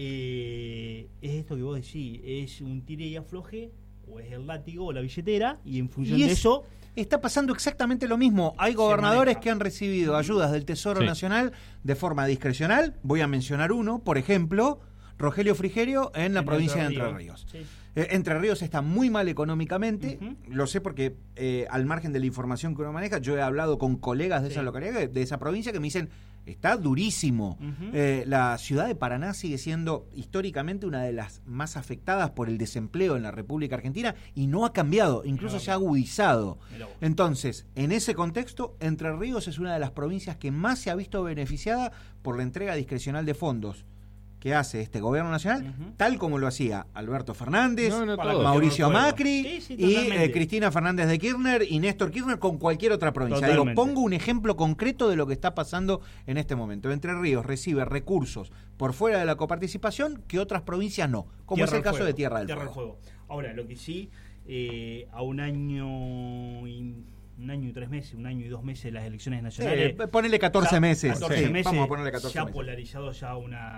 Speaker 9: es esto que vos decís, es un tire y afloje, o es el látigo o la billetera, y en función
Speaker 1: Y
Speaker 9: de eso...
Speaker 1: Está pasando exactamente lo mismo. Hay gobernadores
Speaker 9: maneja.
Speaker 1: que han recibido ayudas del Tesoro
Speaker 8: Sí.
Speaker 1: Nacional de forma discrecional. Voy a mencionar uno, por ejemplo, Rogelio Frigerio en la provincia de Entre Ríos.
Speaker 9: Sí.
Speaker 1: Entre Ríos está muy mal económicamente,
Speaker 9: Ujú.
Speaker 1: lo sé porque al margen de la información que uno maneja, yo he hablado con colegas de
Speaker 9: Sí.
Speaker 1: esa localidad, de esa provincia, que me dicen, está durísimo.
Speaker 9: Ujú.
Speaker 1: La ciudad de Paraná sigue siendo históricamente una de las más afectadas por el desempleo en la República Argentina y no ha cambiado, incluso se ha agudizado.
Speaker 9: Mirá vos.
Speaker 1: Entonces, en ese contexto, Entre Ríos es una de las provincias que más se ha visto beneficiada por la entrega discrecional de fondos que hace este gobierno nacional,
Speaker 9: Ujú.
Speaker 1: tal como lo hacía Alberto Fernández,
Speaker 8: No,
Speaker 9: Para
Speaker 8: todo.
Speaker 1: Mauricio
Speaker 9: Juego.
Speaker 1: Macri
Speaker 9: Sí, sí,
Speaker 1: y
Speaker 9: totalmente.
Speaker 1: Cristina Fernández de Kirchner y Néstor Kirchner con cualquier otra provincia. Digo,
Speaker 9: Totalmente.
Speaker 1: pongo un ejemplo concreto de lo que está pasando en este momento. Entre Ríos recibe recursos por fuera de la coparticipación que otras provincias no, como
Speaker 9: Tierra
Speaker 1: es el
Speaker 9: del
Speaker 1: caso
Speaker 9: Fuego.
Speaker 1: de Tierra del
Speaker 9: Tierra
Speaker 1: Fuego.
Speaker 9: Ahora, lo que sí, a un año y 3 meses, un año y 2 meses de las elecciones nacionales.
Speaker 1: Ponele 14 meses.
Speaker 9: 14
Speaker 1: Sí,
Speaker 9: meses,
Speaker 1: vamos a ponerle 14
Speaker 9: se ha
Speaker 1: meses.
Speaker 9: polarizado ya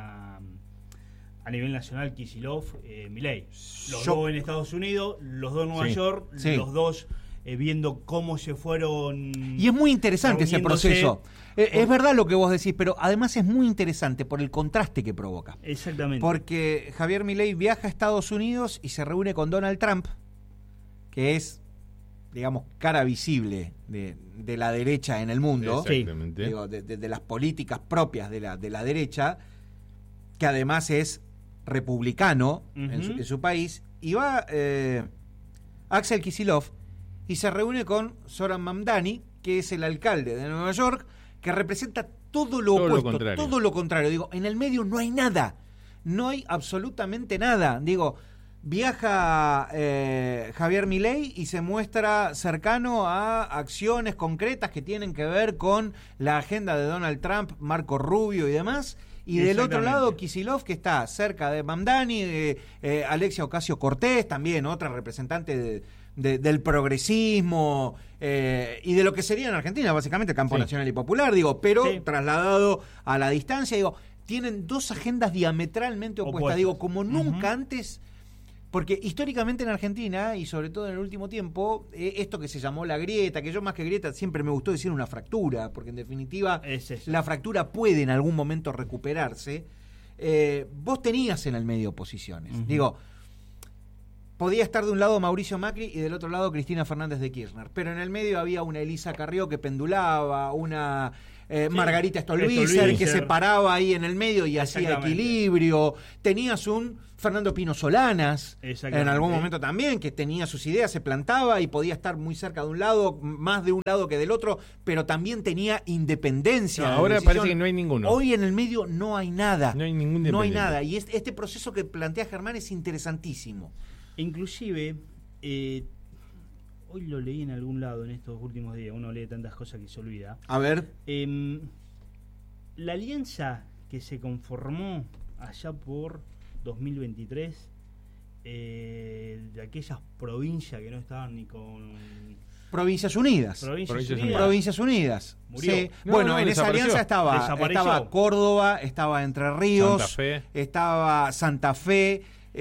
Speaker 9: a nivel nacional Kicillof, Milei. Los
Speaker 1: Yo-
Speaker 9: dos en Estados Unidos, los dos en Nueva
Speaker 8: Sí.
Speaker 9: York,
Speaker 1: Sí.
Speaker 9: los dos viendo cómo se fueron.
Speaker 1: Y es muy interesante ese
Speaker 9: reuniéndose.
Speaker 1: proceso. Es verdad lo que vos decís, pero además es muy interesante por el contraste que provoca.
Speaker 9: Exactamente.
Speaker 1: Porque Javier Milei viaja a Estados Unidos y se reúne con Donald Trump, que es, digamos, cara visible de la derecha en el mundo.
Speaker 8: Exactamente.
Speaker 1: Digo, de las políticas propias de la derecha, que además es republicano en su país. Y va Axel Kicillof y se reúne con Zoran Mamdani, que es el alcalde de Nueva York, que representa todo lo
Speaker 8: Todo lo
Speaker 1: opuesto,
Speaker 8: contrario.
Speaker 1: todo lo contrario. Digo, en el medio no hay nada, no hay absolutamente nada. Digo, viaja Javier Milei y se muestra cercano a acciones concretas que tienen que ver con la agenda de Donald Trump, Marco Rubio y demás. Y del otro
Speaker 9: Exactamente.
Speaker 1: lado, Kicillof, que está cerca de Mamdani, Alexia Ocasio-Cortez, también otra representante del progresismo y de lo que sería en Argentina, básicamente el campo nacional y popular, pero trasladado a la distancia, tienen dos agendas diametralmente opuestas, como nunca antes. Porque históricamente en Argentina, y sobre todo en el último tiempo, esto que se llamó la grieta, que yo más que grieta siempre me gustó decir una fractura, porque en definitiva la fractura puede en algún momento recuperarse, vos tenías en el medio oposiciones. Podía estar de un lado Mauricio Macri y del otro lado Cristina Fernández de Kirchner, pero en el medio había una Elisa Carrió que pendulaba, una Margarita Stolbizer que se paraba ahí en el medio y hacía equilibrio, tenías un Fernando Pino Solanas en algún momento también, que tenía sus ideas, se plantaba y podía estar muy cerca de un lado, más de un lado que del otro, pero también tenía independencia.
Speaker 8: Ahora parece que no hay ninguno.
Speaker 1: Hoy en el medio no hay nada.
Speaker 8: No hay ningún
Speaker 1: No hay nada. Y este proceso que plantea Germán es interesantísimo.
Speaker 9: Inclusive, hoy lo leí en algún lado en estos últimos días, uno lee tantas cosas que se olvida.
Speaker 1: A ver.
Speaker 9: La alianza que se conformó allá por 2023, de aquellas provincias que no estaban ni con...
Speaker 1: Provincias Unidas. Provincias Unidas.
Speaker 9: Murió.
Speaker 1: Sí. En esa alianza estaba Córdoba, estaba Entre Ríos, estaba Santa Fe.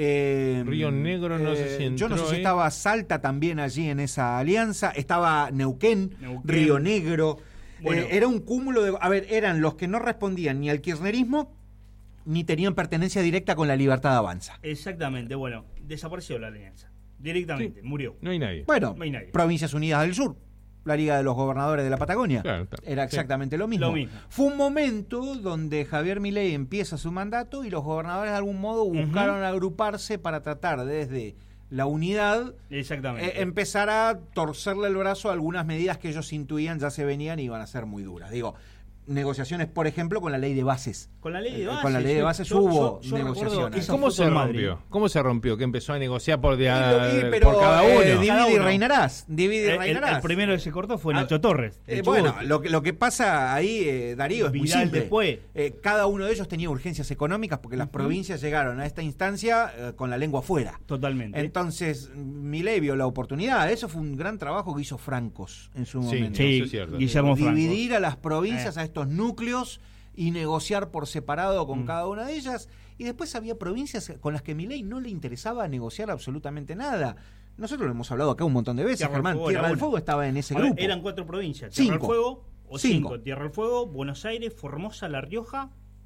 Speaker 8: Río Negro, no sé si entró,
Speaker 1: yo no sé si estaba Salta también allí en esa alianza, estaba Neuquén. Río Negro. Era un cúmulo de... eran los que no respondían ni al kirchnerismo ni tenían pertenencia directa con la Libertad Avanza.
Speaker 9: Exactamente, desapareció la alianza. Directamente, murió.
Speaker 8: No hay nadie.
Speaker 1: No hay nadie. Provincias Unidas del Sur, la Liga de los Gobernadores de la Patagonia, era exactamente lo mismo. Fue un momento donde Javier Milei empieza su mandato y los gobernadores de algún modo buscaron agruparse para tratar desde la unidad empezar a torcerle el brazo a algunas medidas que ellos intuían ya se venían y iban a ser muy duras. Negociaciones, por ejemplo, con la ley de bases.
Speaker 9: Con la ley de bases.
Speaker 1: Con la ley de bases hubo negociaciones.
Speaker 8: ¿Cómo se rompió? ¿Cómo se rompió? Que empezó a negociar por cada uno.
Speaker 1: Divide y reinarás.
Speaker 9: El primero que se cortó fue Nacho Torres.
Speaker 1: Lo que pasa ahí, Darío, es muy simple. Cada uno de ellos tenía urgencias económicas porque las provincias llegaron a esta instancia con la lengua afuera.
Speaker 9: Totalmente.
Speaker 1: Entonces, Milei vio la oportunidad. Eso fue un gran trabajo que hizo Francos en su momento.
Speaker 9: Sí, eso es cierto. Guillermo Francos.
Speaker 1: Dividir a las provincias, a estos núcleos y negociar por separado con cada una de ellas, y después había provincias con las que Milei no le interesaba negociar absolutamente nada. Nosotros lo hemos hablado acá un montón de veces, Germán. Tierra del Fuego estaba en ese grupo.
Speaker 9: Eran 4 provincias: Tierra del Fuego, Tierra del Fuego, Buenos Aires, Formosa, La Rioja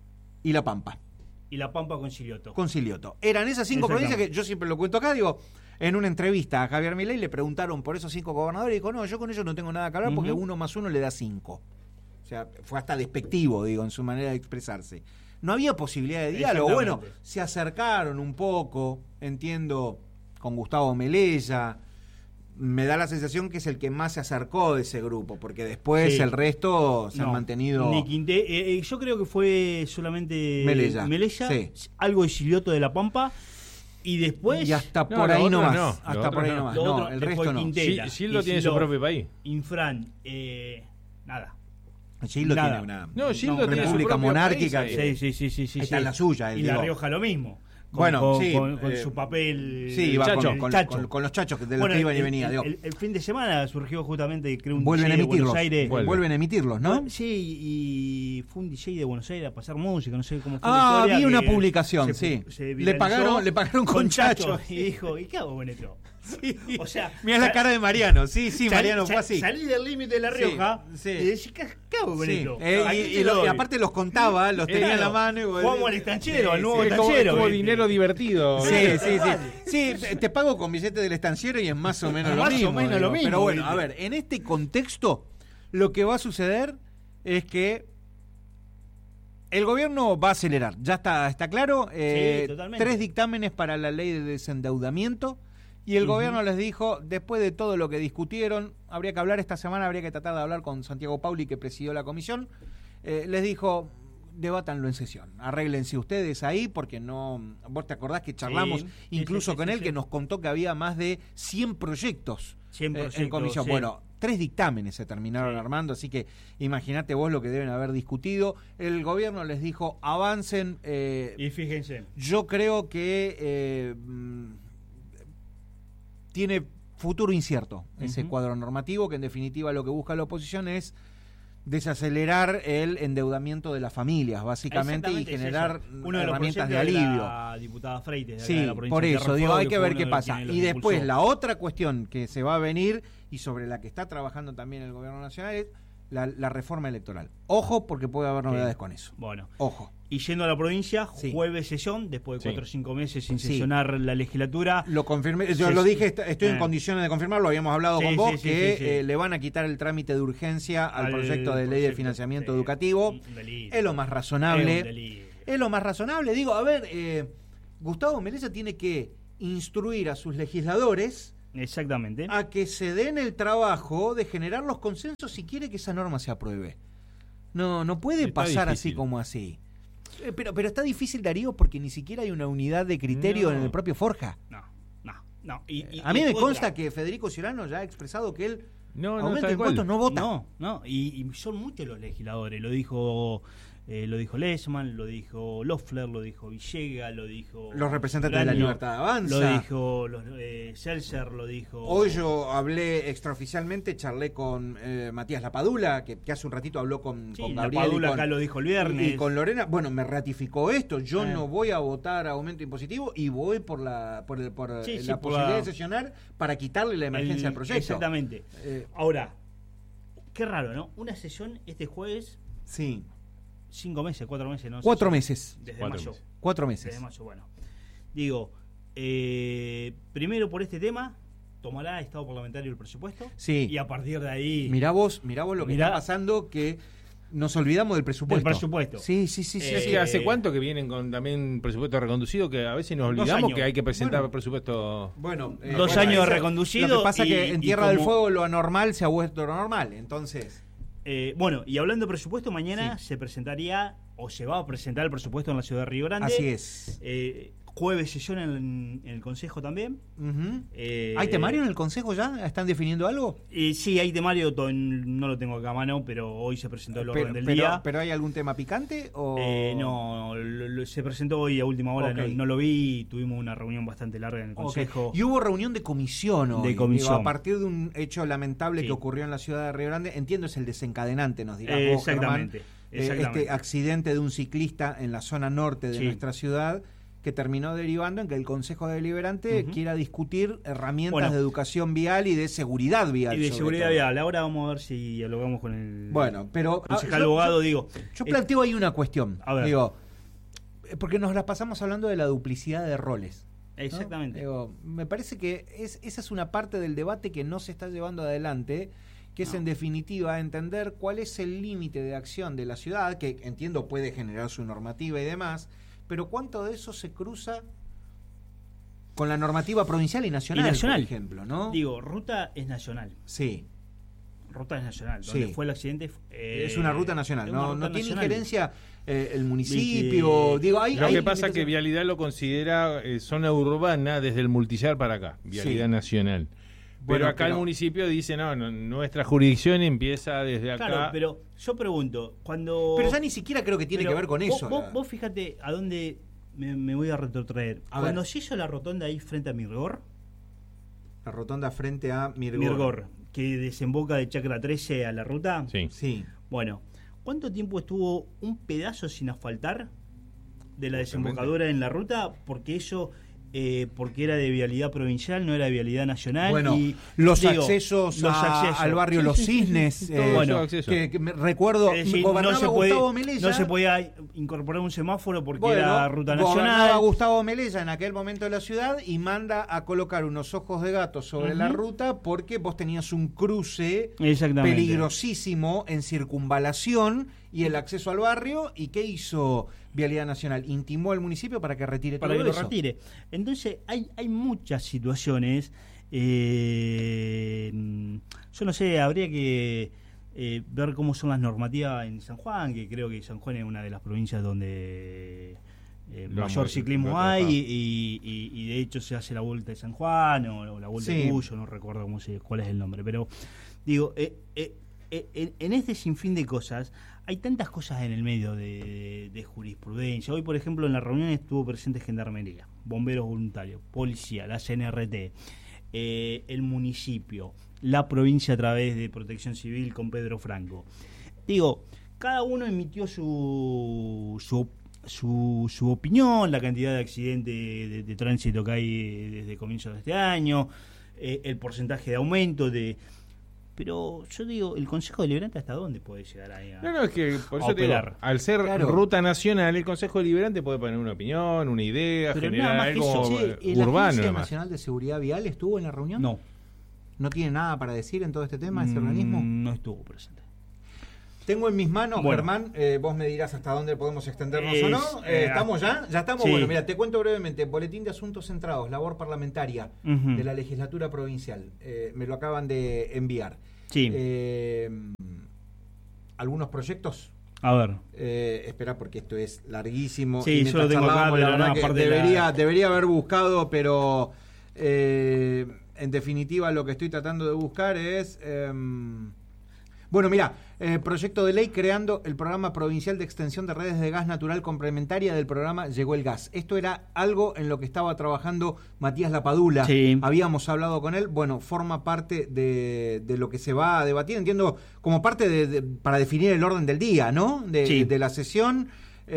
Speaker 1: y La Pampa.
Speaker 9: Y La Pampa con Silioto.
Speaker 1: Eran esas 5 provincias que yo siempre lo cuento acá, en una entrevista a Javier Milei le preguntaron por esos 5 gobernadores y dijo, no, yo con ellos no tengo nada que hablar porque 1 más 1 le da 5. O sea, fue hasta despectivo, en su manera de expresarse. No había posibilidad de diálogo. Se acercaron un poco, entiendo, con Gustavo Melella. Me da la sensación que es el que más se acercó de ese grupo, porque después el resto se han mantenido...
Speaker 9: yo creo que fue solamente
Speaker 1: Melella,
Speaker 9: algo de Silioto de La Pampa, y después...
Speaker 1: Y hasta por ahí nomás. El resto no.
Speaker 8: Gildo tiene su propio país.
Speaker 9: Infran, nada.
Speaker 1: Gildo tiene una
Speaker 8: república
Speaker 1: monárquica.
Speaker 9: Sí.
Speaker 1: Está en la suya.
Speaker 9: Y La Rioja lo mismo. Con su papel.
Speaker 1: Sí, iba con los chachos de los que iban y venían.
Speaker 9: El fin de semana surgió justamente, creo, un
Speaker 1: vuelven
Speaker 9: DJ de Buenos Aires.
Speaker 1: Vuelven a emitirlos, ¿no?
Speaker 9: Sí, y fue un DJ de Buenos Aires a pasar música, no sé cómo fue la historia.
Speaker 1: Vi una publicación, le pagaron con chachos.
Speaker 9: Y dijo, ¿y qué hago con esto?
Speaker 1: Sí. O sea, mira la cara de Mariano. Mariano fue así.
Speaker 9: Salí del límite de La Rioja y decís, ¿qué hago con esto?
Speaker 1: Y aparte los contaba, los tenía en la mano.
Speaker 9: Jugamos al estanchero, al nuevo estanchero.
Speaker 8: Como dinero divertido.
Speaker 1: Sí, te pago con billete del estanciero y es más o menos lo mismo. Pero bueno, a ver, en este contexto, lo que va a suceder es que el gobierno va a acelerar. Ya está claro. 3 dictámenes para la ley de desendeudamiento. Y el gobierno les dijo, después de todo lo que discutieron, habría que hablar esta semana, habría que tratar de hablar con Santiago Pauli, que presidió la comisión, les dijo, debátanlo en sesión, arréglense ustedes ahí, porque no, vos te acordás que charlamos incluso con él, que nos contó que había más de 100 proyectos, en comisión. Bueno, 3 dictámenes se terminaron armando, así que imagínate vos lo que deben haber discutido. El gobierno les dijo, avancen.
Speaker 9: Y fíjense.
Speaker 1: Yo creo que... tiene futuro incierto, ese cuadro normativo, que en definitiva lo que busca la oposición es desacelerar el endeudamiento de las familias, básicamente, y generar herramientas de alivio.
Speaker 9: De la diputada Freites,
Speaker 1: sí,
Speaker 9: de la provincia
Speaker 1: por
Speaker 9: de
Speaker 1: eso,
Speaker 9: Tierra del
Speaker 1: digo,
Speaker 9: Fuego,
Speaker 1: hay que ver qué pasa. Y después,
Speaker 9: impulsó.
Speaker 1: la otra cuestión que se va a venir, y sobre la que está trabajando también el gobierno nacional, es la reforma electoral. Ojo, porque puede haber novedades con eso.
Speaker 9: Bueno.
Speaker 1: Ojo.
Speaker 9: Y yendo a la provincia, jueves sesión, después de 4 o 5 meses sin sesionar la legislatura.
Speaker 1: Lo confirmé, yo lo dije, estoy en condiciones de confirmarlo, habíamos hablado con vos, que le van a quitar el trámite de urgencia al proyecto de ley de financiamiento educativo. Es lo más razonable. Es lo más razonable. Digo, a ver, Gustavo Meleza tiene que instruir a sus legisladores
Speaker 9: exactamente
Speaker 1: a que se den el trabajo de generar los consensos si quiere que esa norma se apruebe. No puede pasar así como así. Pero está difícil, Darío, porque ni siquiera hay una unidad de criterio en el propio Forja.
Speaker 9: No.
Speaker 1: A mí me consta que Federico Ciurano ya ha expresado que él aumenta impuestos, no vota.
Speaker 9: Y son muchos los legisladores. Lo dijo Lessman, lo dijo Loeffler, lo dijo Villegas, lo dijo
Speaker 1: los representantes de la Libertad de Avanza,
Speaker 9: lo dijo Seltzer, lo dijo.
Speaker 1: Hoy yo hablé extraoficialmente, charlé con Matías Lapadula, que hace un ratito habló con Gabriel.
Speaker 9: Lapadula acá lo dijo el viernes.
Speaker 1: Y con Lorena, bueno, me ratificó esto. Yo no voy a votar aumento impositivo y voy por la posibilidad de sesionar para quitarle la emergencia al proyecto.
Speaker 9: Exactamente. Ahora, qué raro, ¿no? Una sesión este jueves.
Speaker 1: Sí.
Speaker 9: 5 meses, 4 meses, ¿no?
Speaker 1: 4 meses.
Speaker 9: Desde mayo.
Speaker 1: 4 meses.
Speaker 9: Desde mayo, bueno. Digo, primero por este tema, tomará Estado Parlamentario el presupuesto.
Speaker 1: Sí.
Speaker 9: Y a partir de ahí.
Speaker 1: Mirá vos lo que está pasando, que nos olvidamos del presupuesto. Sí.
Speaker 8: ¿Hace cuánto que vienen con también presupuesto reconducido? Que a veces nos olvidamos que hay que presentar presupuesto.
Speaker 9: 2 años de reconducido.
Speaker 1: Lo que pasa que en Tierra del Fuego lo anormal se ha vuelto lo normal, entonces.
Speaker 9: Y hablando de presupuesto, mañana se presentaría, o se va a presentar el presupuesto en la ciudad de Río Grande.
Speaker 1: Así es.
Speaker 9: Jueves sesión en el Consejo también.
Speaker 1: ¿Hay temario en el Consejo ya? ¿Están definiendo algo?
Speaker 9: Sí, hay temario, no lo tengo acá a mano, pero hoy se presentó el orden del día.
Speaker 1: ¿Pero hay algún tema picante? O...
Speaker 9: No, se presentó hoy a última hora, no lo vi, tuvimos una reunión bastante larga en el Consejo.
Speaker 1: Y hubo reunión de comisión hoy. A partir de un hecho lamentable que ocurrió en la ciudad de Río Grande, entiendo es el desencadenante, nos dirás vos,
Speaker 9: exactamente.
Speaker 1: Este accidente de un ciclista en la zona norte de nuestra ciudad, que terminó derivando en que el Consejo Deliberante quiera discutir herramientas de educación vial y de seguridad vial.
Speaker 9: Y de seguridad vial. Ahora vamos a ver si dialogamos con el
Speaker 1: concejal
Speaker 9: abogado.
Speaker 1: Yo planteo ahí una cuestión. Porque nos la pasamos hablando de la duplicidad de roles.
Speaker 9: Exactamente.
Speaker 1: Me parece que esa es una parte del debate que no se está llevando adelante, que es en definitiva entender cuál es el límite de acción de la ciudad, que entiendo puede generar su normativa y demás, pero cuánto de eso se cruza con la normativa provincial y nacional, por ejemplo, ¿no?
Speaker 9: Digo, ruta es nacional.
Speaker 1: Sí.
Speaker 9: Ruta es nacional. Donde fue el accidente
Speaker 1: es una ruta nacional. No tiene injerencia el municipio.
Speaker 8: Lo que pasa es que Vialidad lo considera zona urbana desde el Multillar para acá. Vialidad nacional. Pero acá el municipio dice, no, nuestra jurisdicción empieza desde acá.
Speaker 9: Claro, pero yo pregunto, cuando...
Speaker 1: Pero ya ni siquiera creo que tiene que ver con eso.
Speaker 9: Vos fíjate a dónde me voy a retrotraer. Cuando se hizo la rotonda ahí frente a Mirgor.
Speaker 1: La rotonda frente a
Speaker 9: Mirgor, que desemboca de Chacra 13 a la ruta.
Speaker 1: Sí.
Speaker 9: Bueno, ¿cuánto tiempo estuvo un pedazo sin asfaltar de la desembocadura en la ruta? Porque eso... porque era de vialidad provincial, no era de vialidad nacional.
Speaker 1: Bueno, los accesos al barrio Los Cisnes, que me recuerdo, Gustavo Melella.
Speaker 9: No se podía incorporar un semáforo porque era ruta nacional.
Speaker 1: Gustavo Melella en aquel momento de la ciudad y manda a colocar unos ojos de gato sobre la ruta porque vos tenías un cruce peligrosísimo en circunvalación y el acceso al barrio. ¿Y qué hizo Vialidad Nacional? Intimó al municipio para que retire todo eso. Para que lo retire.
Speaker 9: Entonces hay muchas situaciones. Yo no sé, habría que ver cómo son las normativas en San Juan, que creo que San Juan es una de las provincias donde mayor ciclismo hay y de hecho se hace la Vuelta de San Juan o la Vuelta de Cuyo, no recuerdo cuál es el nombre, pero digo, en este sinfín de cosas hay tantas cosas en el medio de jurisprudencia. Hoy, por ejemplo, en la reunión estuvo presente Gendarmería, Bomberos Voluntarios, Policía, la CNRT, el municipio, la provincia a través de Protección Civil con Pedro Franco. Digo, cada uno emitió su opinión, la cantidad de accidentes de tránsito que hay desde comienzos de este año, el porcentaje de aumento pero yo digo, ¿el Consejo Deliberante hasta dónde puede llegar ahí
Speaker 8: No, es que por eso te digo, al ser ruta nacional, el Consejo Deliberante puede poner una opinión, una idea,
Speaker 1: pero
Speaker 8: generar algo
Speaker 1: urbano. ¿La Agencia
Speaker 8: nomás.
Speaker 1: Nacional de Seguridad Vial estuvo en la reunión?
Speaker 9: No.
Speaker 1: ¿No tiene nada para decir en todo este tema ese organismo?
Speaker 9: No estuvo presente.
Speaker 1: Tengo en mis manos,
Speaker 9: bueno,
Speaker 1: Germán, vos me dirás hasta dónde podemos extendernos o no. ¿Estamos ya? ¿Ya estamos? Sí. Bueno, mira, te cuento brevemente. Boletín de Asuntos Centrados, labor parlamentaria de la legislatura provincial. Me lo acaban de enviar.
Speaker 9: Sí.
Speaker 1: ¿Algunos proyectos?
Speaker 9: A ver.
Speaker 1: Espera, porque esto es larguísimo.
Speaker 9: Sí, yo lo tengo acá,
Speaker 1: la verdad que debería haber buscado, pero en definitiva lo que estoy tratando de buscar es... Bueno, mira, proyecto de ley creando el programa provincial de extensión de redes de gas natural complementaria del programa Llegó el Gas. Esto era algo en lo que estaba trabajando Matías Lapadula. Sí. Habíamos hablado con él. Bueno, forma parte de lo que se va a debatir. Entiendo como parte para definir el orden del día, ¿no? De la sesión.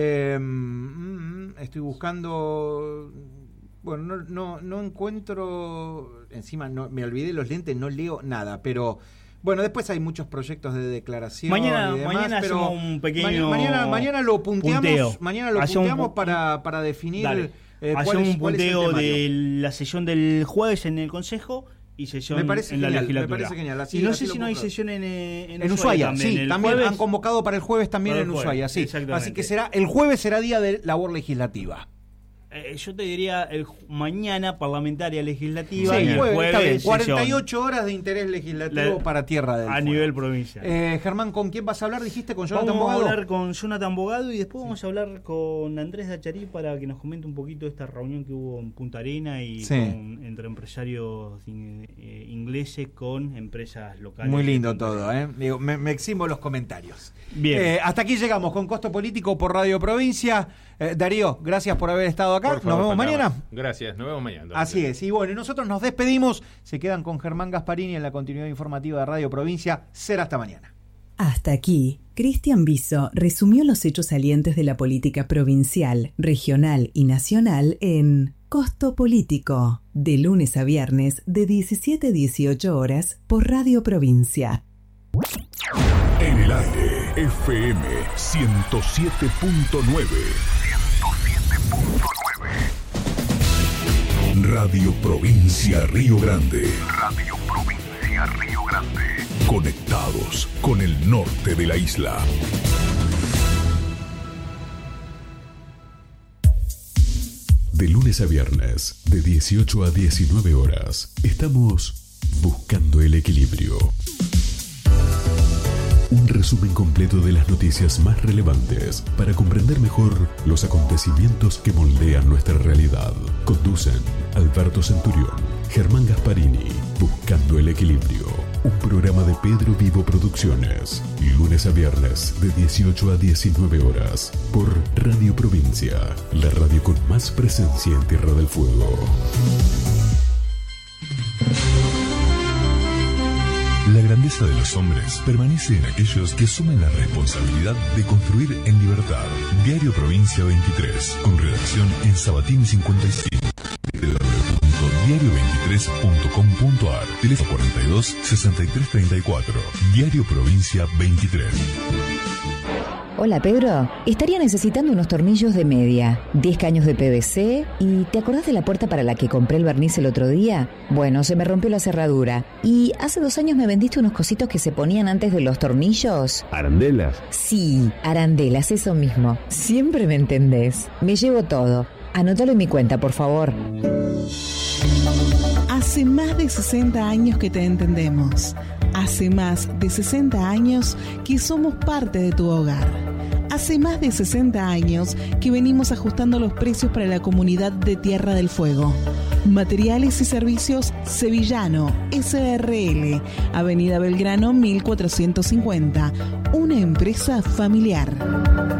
Speaker 1: Estoy buscando... Bueno, no encuentro... Encima me olvidé los lentes, no leo nada, pero... Bueno, después hay muchos proyectos de declaración
Speaker 9: mañana,
Speaker 1: y demás,
Speaker 9: mañana
Speaker 1: pero
Speaker 9: hacemos un pequeño
Speaker 1: mañana lo punteamos, mañana lo punteamos para definir
Speaker 9: hacemos un punteo de la sesión del jueves en el Consejo y sesión en la legislatura.
Speaker 1: Me parece genial. Así,
Speaker 9: y no sé si no hay sesión en
Speaker 1: Ushuaia.
Speaker 9: También.
Speaker 1: Sí, también han convocado para el jueves también en Ushuaia. Sí. Así que el jueves será día de labor legislativa.
Speaker 9: Yo te diría mañana parlamentaria legislativa,
Speaker 1: sí,
Speaker 9: y el jueves
Speaker 1: está bien, 48 horas de interés legislativo para Tierra del Fuego.
Speaker 9: Nivel provincial.
Speaker 1: Germán, ¿con quién vas a hablar? Dijiste con Jonathan Bogado.
Speaker 9: Vamos a hablar con Jonathan Bogado y después vamos a hablar con Andrés Dacharí para que nos comente un poquito de esta reunión que hubo en Punta Arena y entre empresarios ingleses con empresas locales.
Speaker 1: Muy lindo todo, Digo, me eximo los comentarios.
Speaker 9: Bien.
Speaker 1: Hasta aquí llegamos con Costo Político por Radio Provincia. Darío, gracias por haber estado acá. Nos vemos mañana.
Speaker 8: Gracias, nos vemos mañana.
Speaker 1: Así es. Y bueno, nosotros nos despedimos. Se quedan con Germán Gasparini en la continuidad informativa de Radio Provincia. Será hasta mañana.
Speaker 2: Hasta aquí, Cristian Biso resumió los hechos salientes de la política provincial, regional y nacional en Costo Político, de lunes a viernes de 17 a 18 horas por Radio Provincia.
Speaker 3: En el aire, FM 107.9. Radio Provincia Río Grande. Radio Provincia Río Grande. Conectados con el norte de la isla. De lunes a viernes, de 18 a 19 horas, estamos buscando el equilibrio. Un resumen completo de las noticias más relevantes para comprender mejor los acontecimientos que moldean nuestra realidad. Conducen Alberto Centurión, Germán Gasparini, Buscando el Equilibrio. Un programa de Pedro Vivo Producciones. Lunes a viernes de 18 a 19 horas por Radio Provincia, la radio con más presencia en Tierra del Fuego.
Speaker 5: La grandeza de los hombres permanece en aquellos que asumen la responsabilidad de construir en libertad. Diario Provincia 23, con redacción en Sabatini 55. www.diario23.com.ar. Teléfono 42 63 34. Diario Provincia 23.
Speaker 10: Hola Pedro, estaría necesitando unos tornillos de media, 10 caños de PVC y ¿te acordás de la puerta para la que compré el barniz el otro día? Bueno, se me rompió la cerradura y hace 2 años me vendiste unos cositos que se ponían antes de los tornillos.
Speaker 11: ¿Arandelas?
Speaker 10: Sí, arandelas, eso mismo. Siempre me entendés. Me llevo todo. Anótalo en mi cuenta, por favor.
Speaker 12: Hace más de 60 años que te entendemos. Hace más de 60 años que somos parte de tu hogar. Hace más de 60 años que venimos ajustando los precios para la comunidad de Tierra del Fuego. Materiales y Servicios Sevillano, SRL, Avenida Belgrano 1450. Una empresa familiar.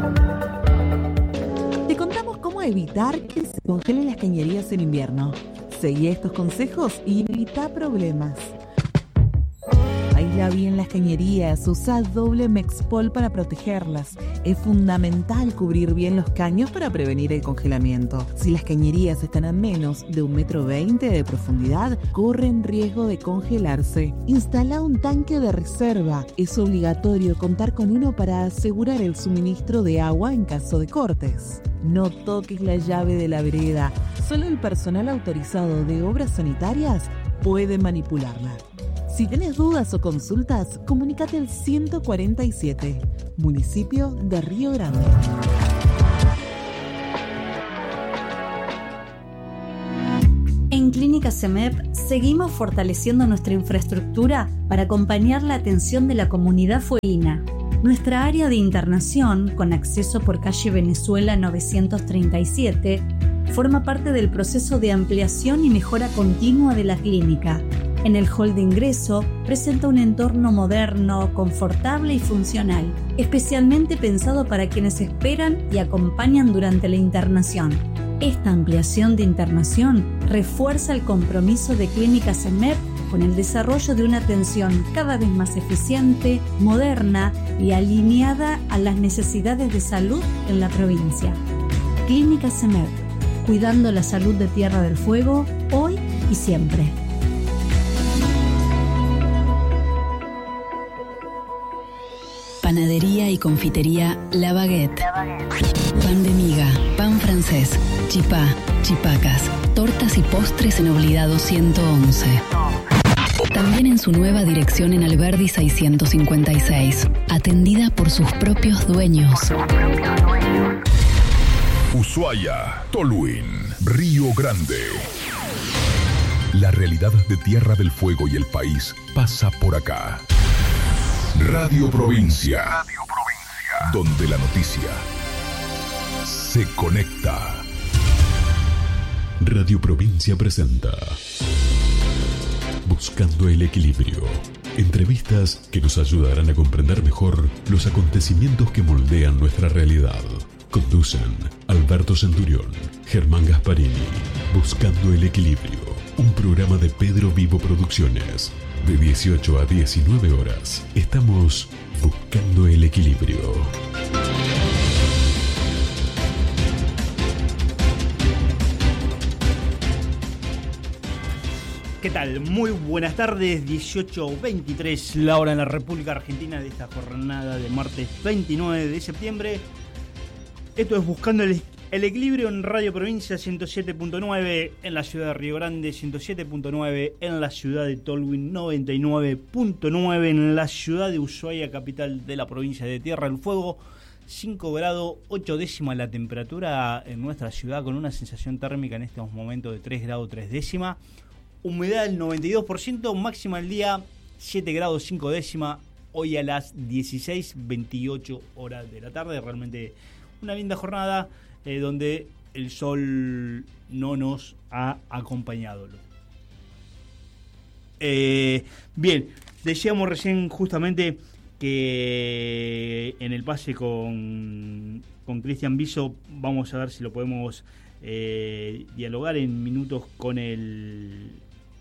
Speaker 13: Te contamos cómo evitar que se congelen las cañerías en invierno.
Speaker 12: Seguí estos consejos y evita problemas. Aísla bien las cañerías, usa doble Mexpol para protegerlas. Es fundamental cubrir bien los caños para prevenir el congelamiento. Si las cañerías están a menos de 1,20 m de profundidad, corren riesgo de congelarse. Instala un tanque de reserva. Es obligatorio contar con uno para asegurar el suministro de agua en caso de cortes. No toques la llave de la vereda. Solo el personal autorizado de obras sanitarias puede manipularla. Si tenés dudas o consultas, comunícate al 147, municipio de Río Grande.
Speaker 11: En Clínica CEMEP seguimos fortaleciendo nuestra infraestructura para acompañar la atención de la comunidad fueguina. Nuestra área de internación, con acceso por calle Venezuela 937, forma parte del proceso de ampliación y mejora continua de la clínica. En el hall de ingreso presenta un entorno moderno, confortable y funcional, especialmente pensado para quienes esperan y acompañan durante la internación. Esta ampliación de internación refuerza el compromiso de Clínica CEMEP con el desarrollo de una atención cada vez más eficiente, moderna y alineada a las necesidades de salud en la provincia. Clínica CEMEP, cuidando la salud de Tierra del Fuego, hoy y siempre.
Speaker 13: Panadería y confitería La Baguette. Pan de miga, pan francés, chipá, chipacas, tortas y postres en Obligado 111. También en su nueva dirección en Alberdi 656, atendida por sus propios dueños.
Speaker 3: Ushuaia, Tolwyn, Río Grande. La realidad de Tierra del Fuego y el país pasa por acá. Radio Provincia, donde la noticia se conecta. Radio Provincia presenta Buscando el Equilibrio. Entrevistas que nos ayudarán a comprender mejor los acontecimientos que moldean nuestra realidad. Conducen Alberto Centurión, Germán Gasparini. Buscando el Equilibrio, un programa de Pedro Vivo Producciones. De 18 a 19 horas, estamos buscando el equilibrio.
Speaker 9: ¿Qué tal? Muy buenas tardes, 18:23 la hora en la República Argentina de esta jornada de martes 29 de septiembre. Esto es Buscando el Equilibrio en Radio Provincia 107.9 en la ciudad de Río Grande, 107.9 en la ciudad de Tolwyn, 99.9 en la ciudad de Ushuaia, capital de la provincia de Tierra del Fuego. 5 grados 8 décimas la temperatura en nuestra ciudad, con una sensación térmica en estos momentos de 3 grados 3 décimas. Humedad del 92%, máxima el día 7 grados 5 décimas, hoy a las 16:28 horas de la tarde. Realmente una linda jornada donde el sol no nos ha acompañado. Bien, decíamos recién justamente que en el pase con Cristian Viso vamos a ver si lo podemos dialogar en minutos con el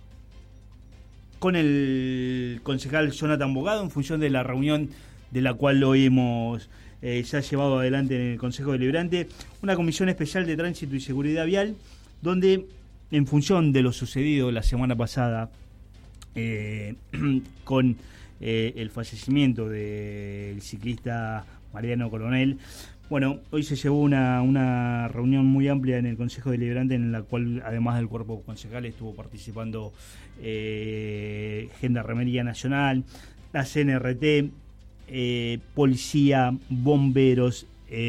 Speaker 9: concejal Jonathan Bogado en función de la reunión de la cual hoy hemos ya llevado adelante en el Consejo Deliberante una comisión especial de tránsito y seguridad vial, donde en función de lo sucedido la semana pasada con el fallecimiento del ciclista Mariano Coronel, bueno, hoy se llevó una reunión muy amplia en el Consejo Deliberante en la cual, además del cuerpo concejal, estuvo participando Gendarmería Nacional, la CNRT, policía, bomberos,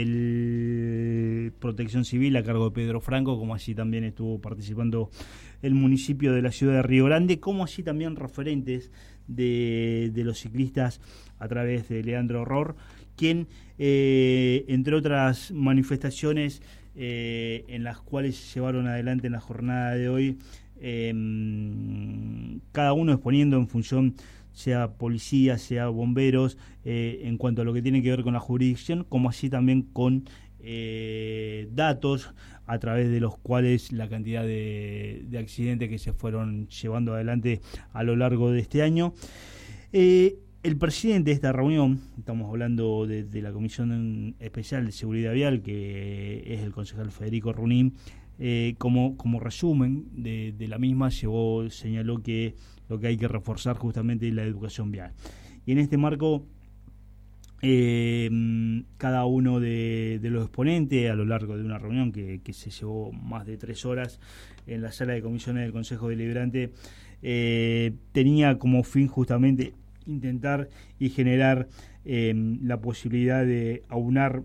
Speaker 9: el Protección Civil a cargo de Pedro Franco, como así también estuvo participando el municipio de la ciudad de Río Grande, como así también referentes de los ciclistas a través de Leandro Ror, quien, entre otras manifestaciones en las cuales se llevaron adelante en la jornada de hoy, cada uno exponiendo en función, sea policía, sea bomberos, en cuanto a lo que tiene que ver con la jurisdicción, como así también con datos a través de los cuales la cantidad de accidentes que se fueron llevando adelante a lo largo de este año. El presidente de esta reunión, estamos hablando de la Comisión Especial de Seguridad Vial, que es el concejal Federico Runín, como resumen de la misma, señaló que lo que hay que reforzar justamente es la educación vial. Y en este marco, cada uno de los exponentes, a lo largo de una reunión que se llevó más de 3 horas en la sala de comisiones del Consejo Deliberante, tenía como fin justamente intentar y generar la posibilidad de aunar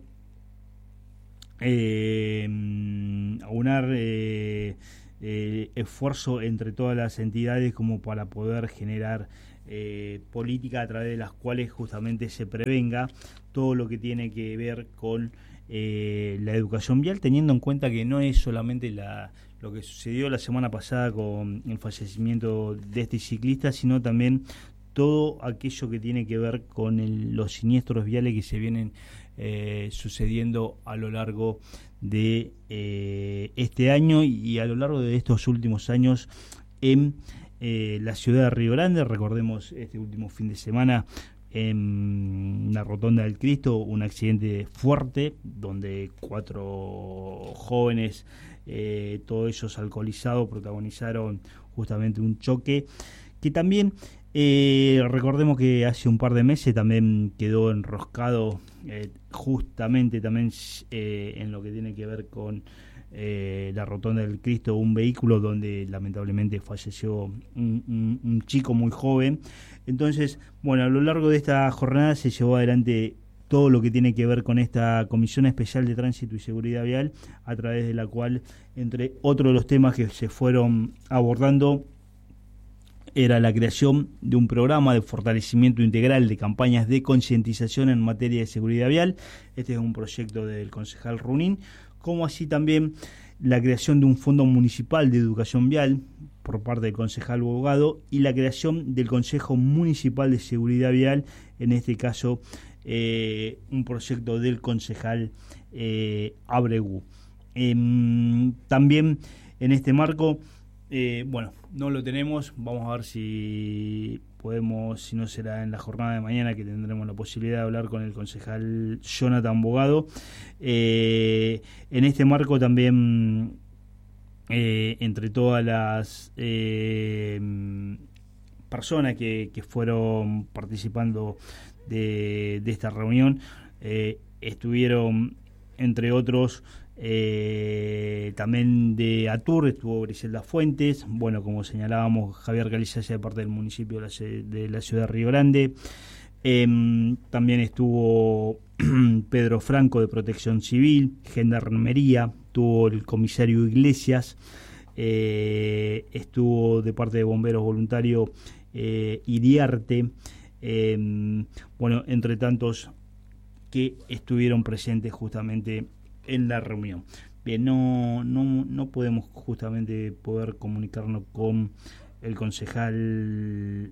Speaker 9: esfuerzo entre todas las entidades como para poder generar política a través de las cuales justamente se prevenga todo lo que tiene que ver con la educación vial, teniendo en cuenta que no es solamente lo que sucedió la semana pasada con el fallecimiento de este ciclista, sino también todo aquello que tiene que ver con los siniestros viales que se vienen sucediendo a lo largo de este año y a lo largo de estos últimos años en la ciudad de Río Grande. Recordemos este último fin de semana en la Rotonda del Cristo, un accidente fuerte donde 4 jóvenes, todos ellos alcoholizados, protagonizaron justamente un choque que también recordemos que hace un par de meses también quedó enroscado justamente también en lo que tiene que ver con la Rotonda del Cristo, un vehículo donde lamentablemente falleció un chico muy joven. Entonces, bueno, a lo largo de esta jornada se llevó adelante todo lo que tiene que ver con esta Comisión Especial de Tránsito y Seguridad Vial, a través de la cual, entre otros de los temas que se fueron abordando, era la creación de un programa de fortalecimiento integral de campañas de concientización en materia de seguridad vial. Este es un proyecto del concejal Runín, como así también la creación de un fondo municipal de educación vial por parte del concejal Bogado y la creación del Consejo Municipal de Seguridad Vial, en este caso un proyecto del concejal Abregu. También en este marco, bueno, no lo tenemos, vamos a ver si podemos, si no será en la jornada de mañana que tendremos la posibilidad de hablar con el concejal Jonathan Bogado. En este marco también, entre todas las personas que fueron participando de esta reunión, estuvieron, entre otros, también de ATUR, estuvo Griselda Fuentes, bueno, como señalábamos, Javier Calizaya de parte del municipio de la ciudad de Río Grande, también estuvo Pedro Franco de Protección Civil, Gendarmería, estuvo el comisario Iglesias, estuvo de parte de Bomberos Voluntarios Iriarte, bueno, entre tantos que estuvieron presentes justamente en la reunión. Bien, no podemos justamente poder comunicarnos con el concejal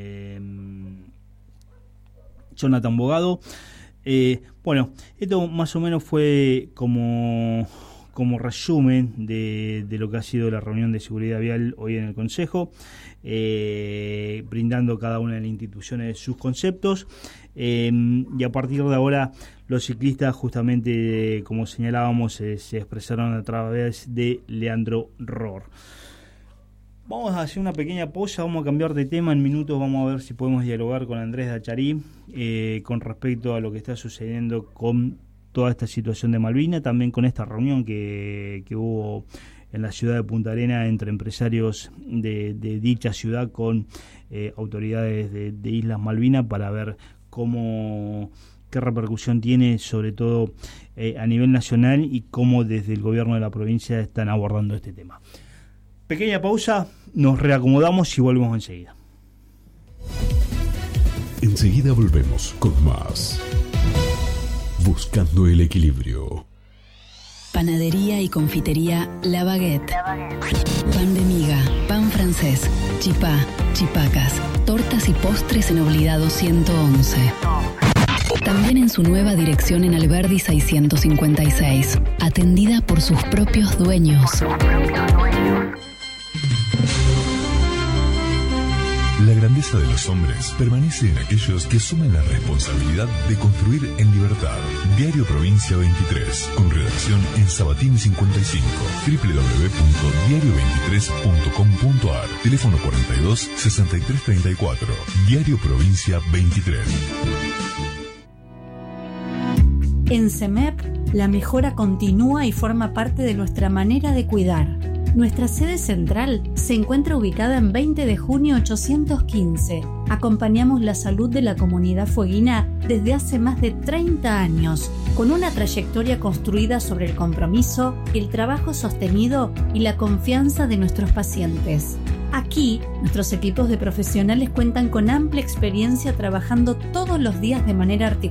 Speaker 9: Jonathan Bogado. Bueno, esto más o menos fue como resumen de lo que ha sido la reunión de seguridad vial hoy en el Consejo, brindando cada una de las instituciones sus conceptos, y a partir de ahora los ciclistas justamente, como señalábamos, se expresaron a través de Leandro Rohr. Vamos a hacer una pequeña pausa, vamos a cambiar de tema en minutos, vamos a ver si podemos dialogar con Andrés Dacharí con respecto a lo que está sucediendo con toda esta situación de Malvinas, también con esta reunión que hubo en la ciudad de Punta Arenas entre empresarios de dicha ciudad con autoridades de Islas Malvinas para ver qué repercusión tiene, sobre todo a nivel nacional, y cómo desde el gobierno de la provincia están abordando este tema. Pequeña pausa, nos reacomodamos y volvemos enseguida.
Speaker 3: Enseguida volvemos con más. Buscando el equilibrio.
Speaker 13: Panadería y confitería La Baguette. Pan de miga, pan francés, chipá, chipacas, tortas y postres en Obligado 111. También en su nueva dirección en Alberdi 656, atendida por sus propios dueños.
Speaker 3: La grandeza de los hombres permanece en aquellos que asumen la responsabilidad de construir en libertad. Diario Provincia 23, con redacción en Sabatini 55, www.diario23.com.ar, teléfono 42 63 34, Diario Provincia 23.
Speaker 11: En CEMEP, la mejora continúa y forma parte de nuestra manera de cuidar. Nuestra sede central se encuentra ubicada en 20 de junio 815. Acompañamos la salud de la comunidad fueguina desde hace más de 30 años, con una trayectoria construida sobre el compromiso, el trabajo sostenido y la confianza de nuestros pacientes. Aquí, nuestros equipos de profesionales cuentan con amplia experiencia trabajando todos los días de manera articulada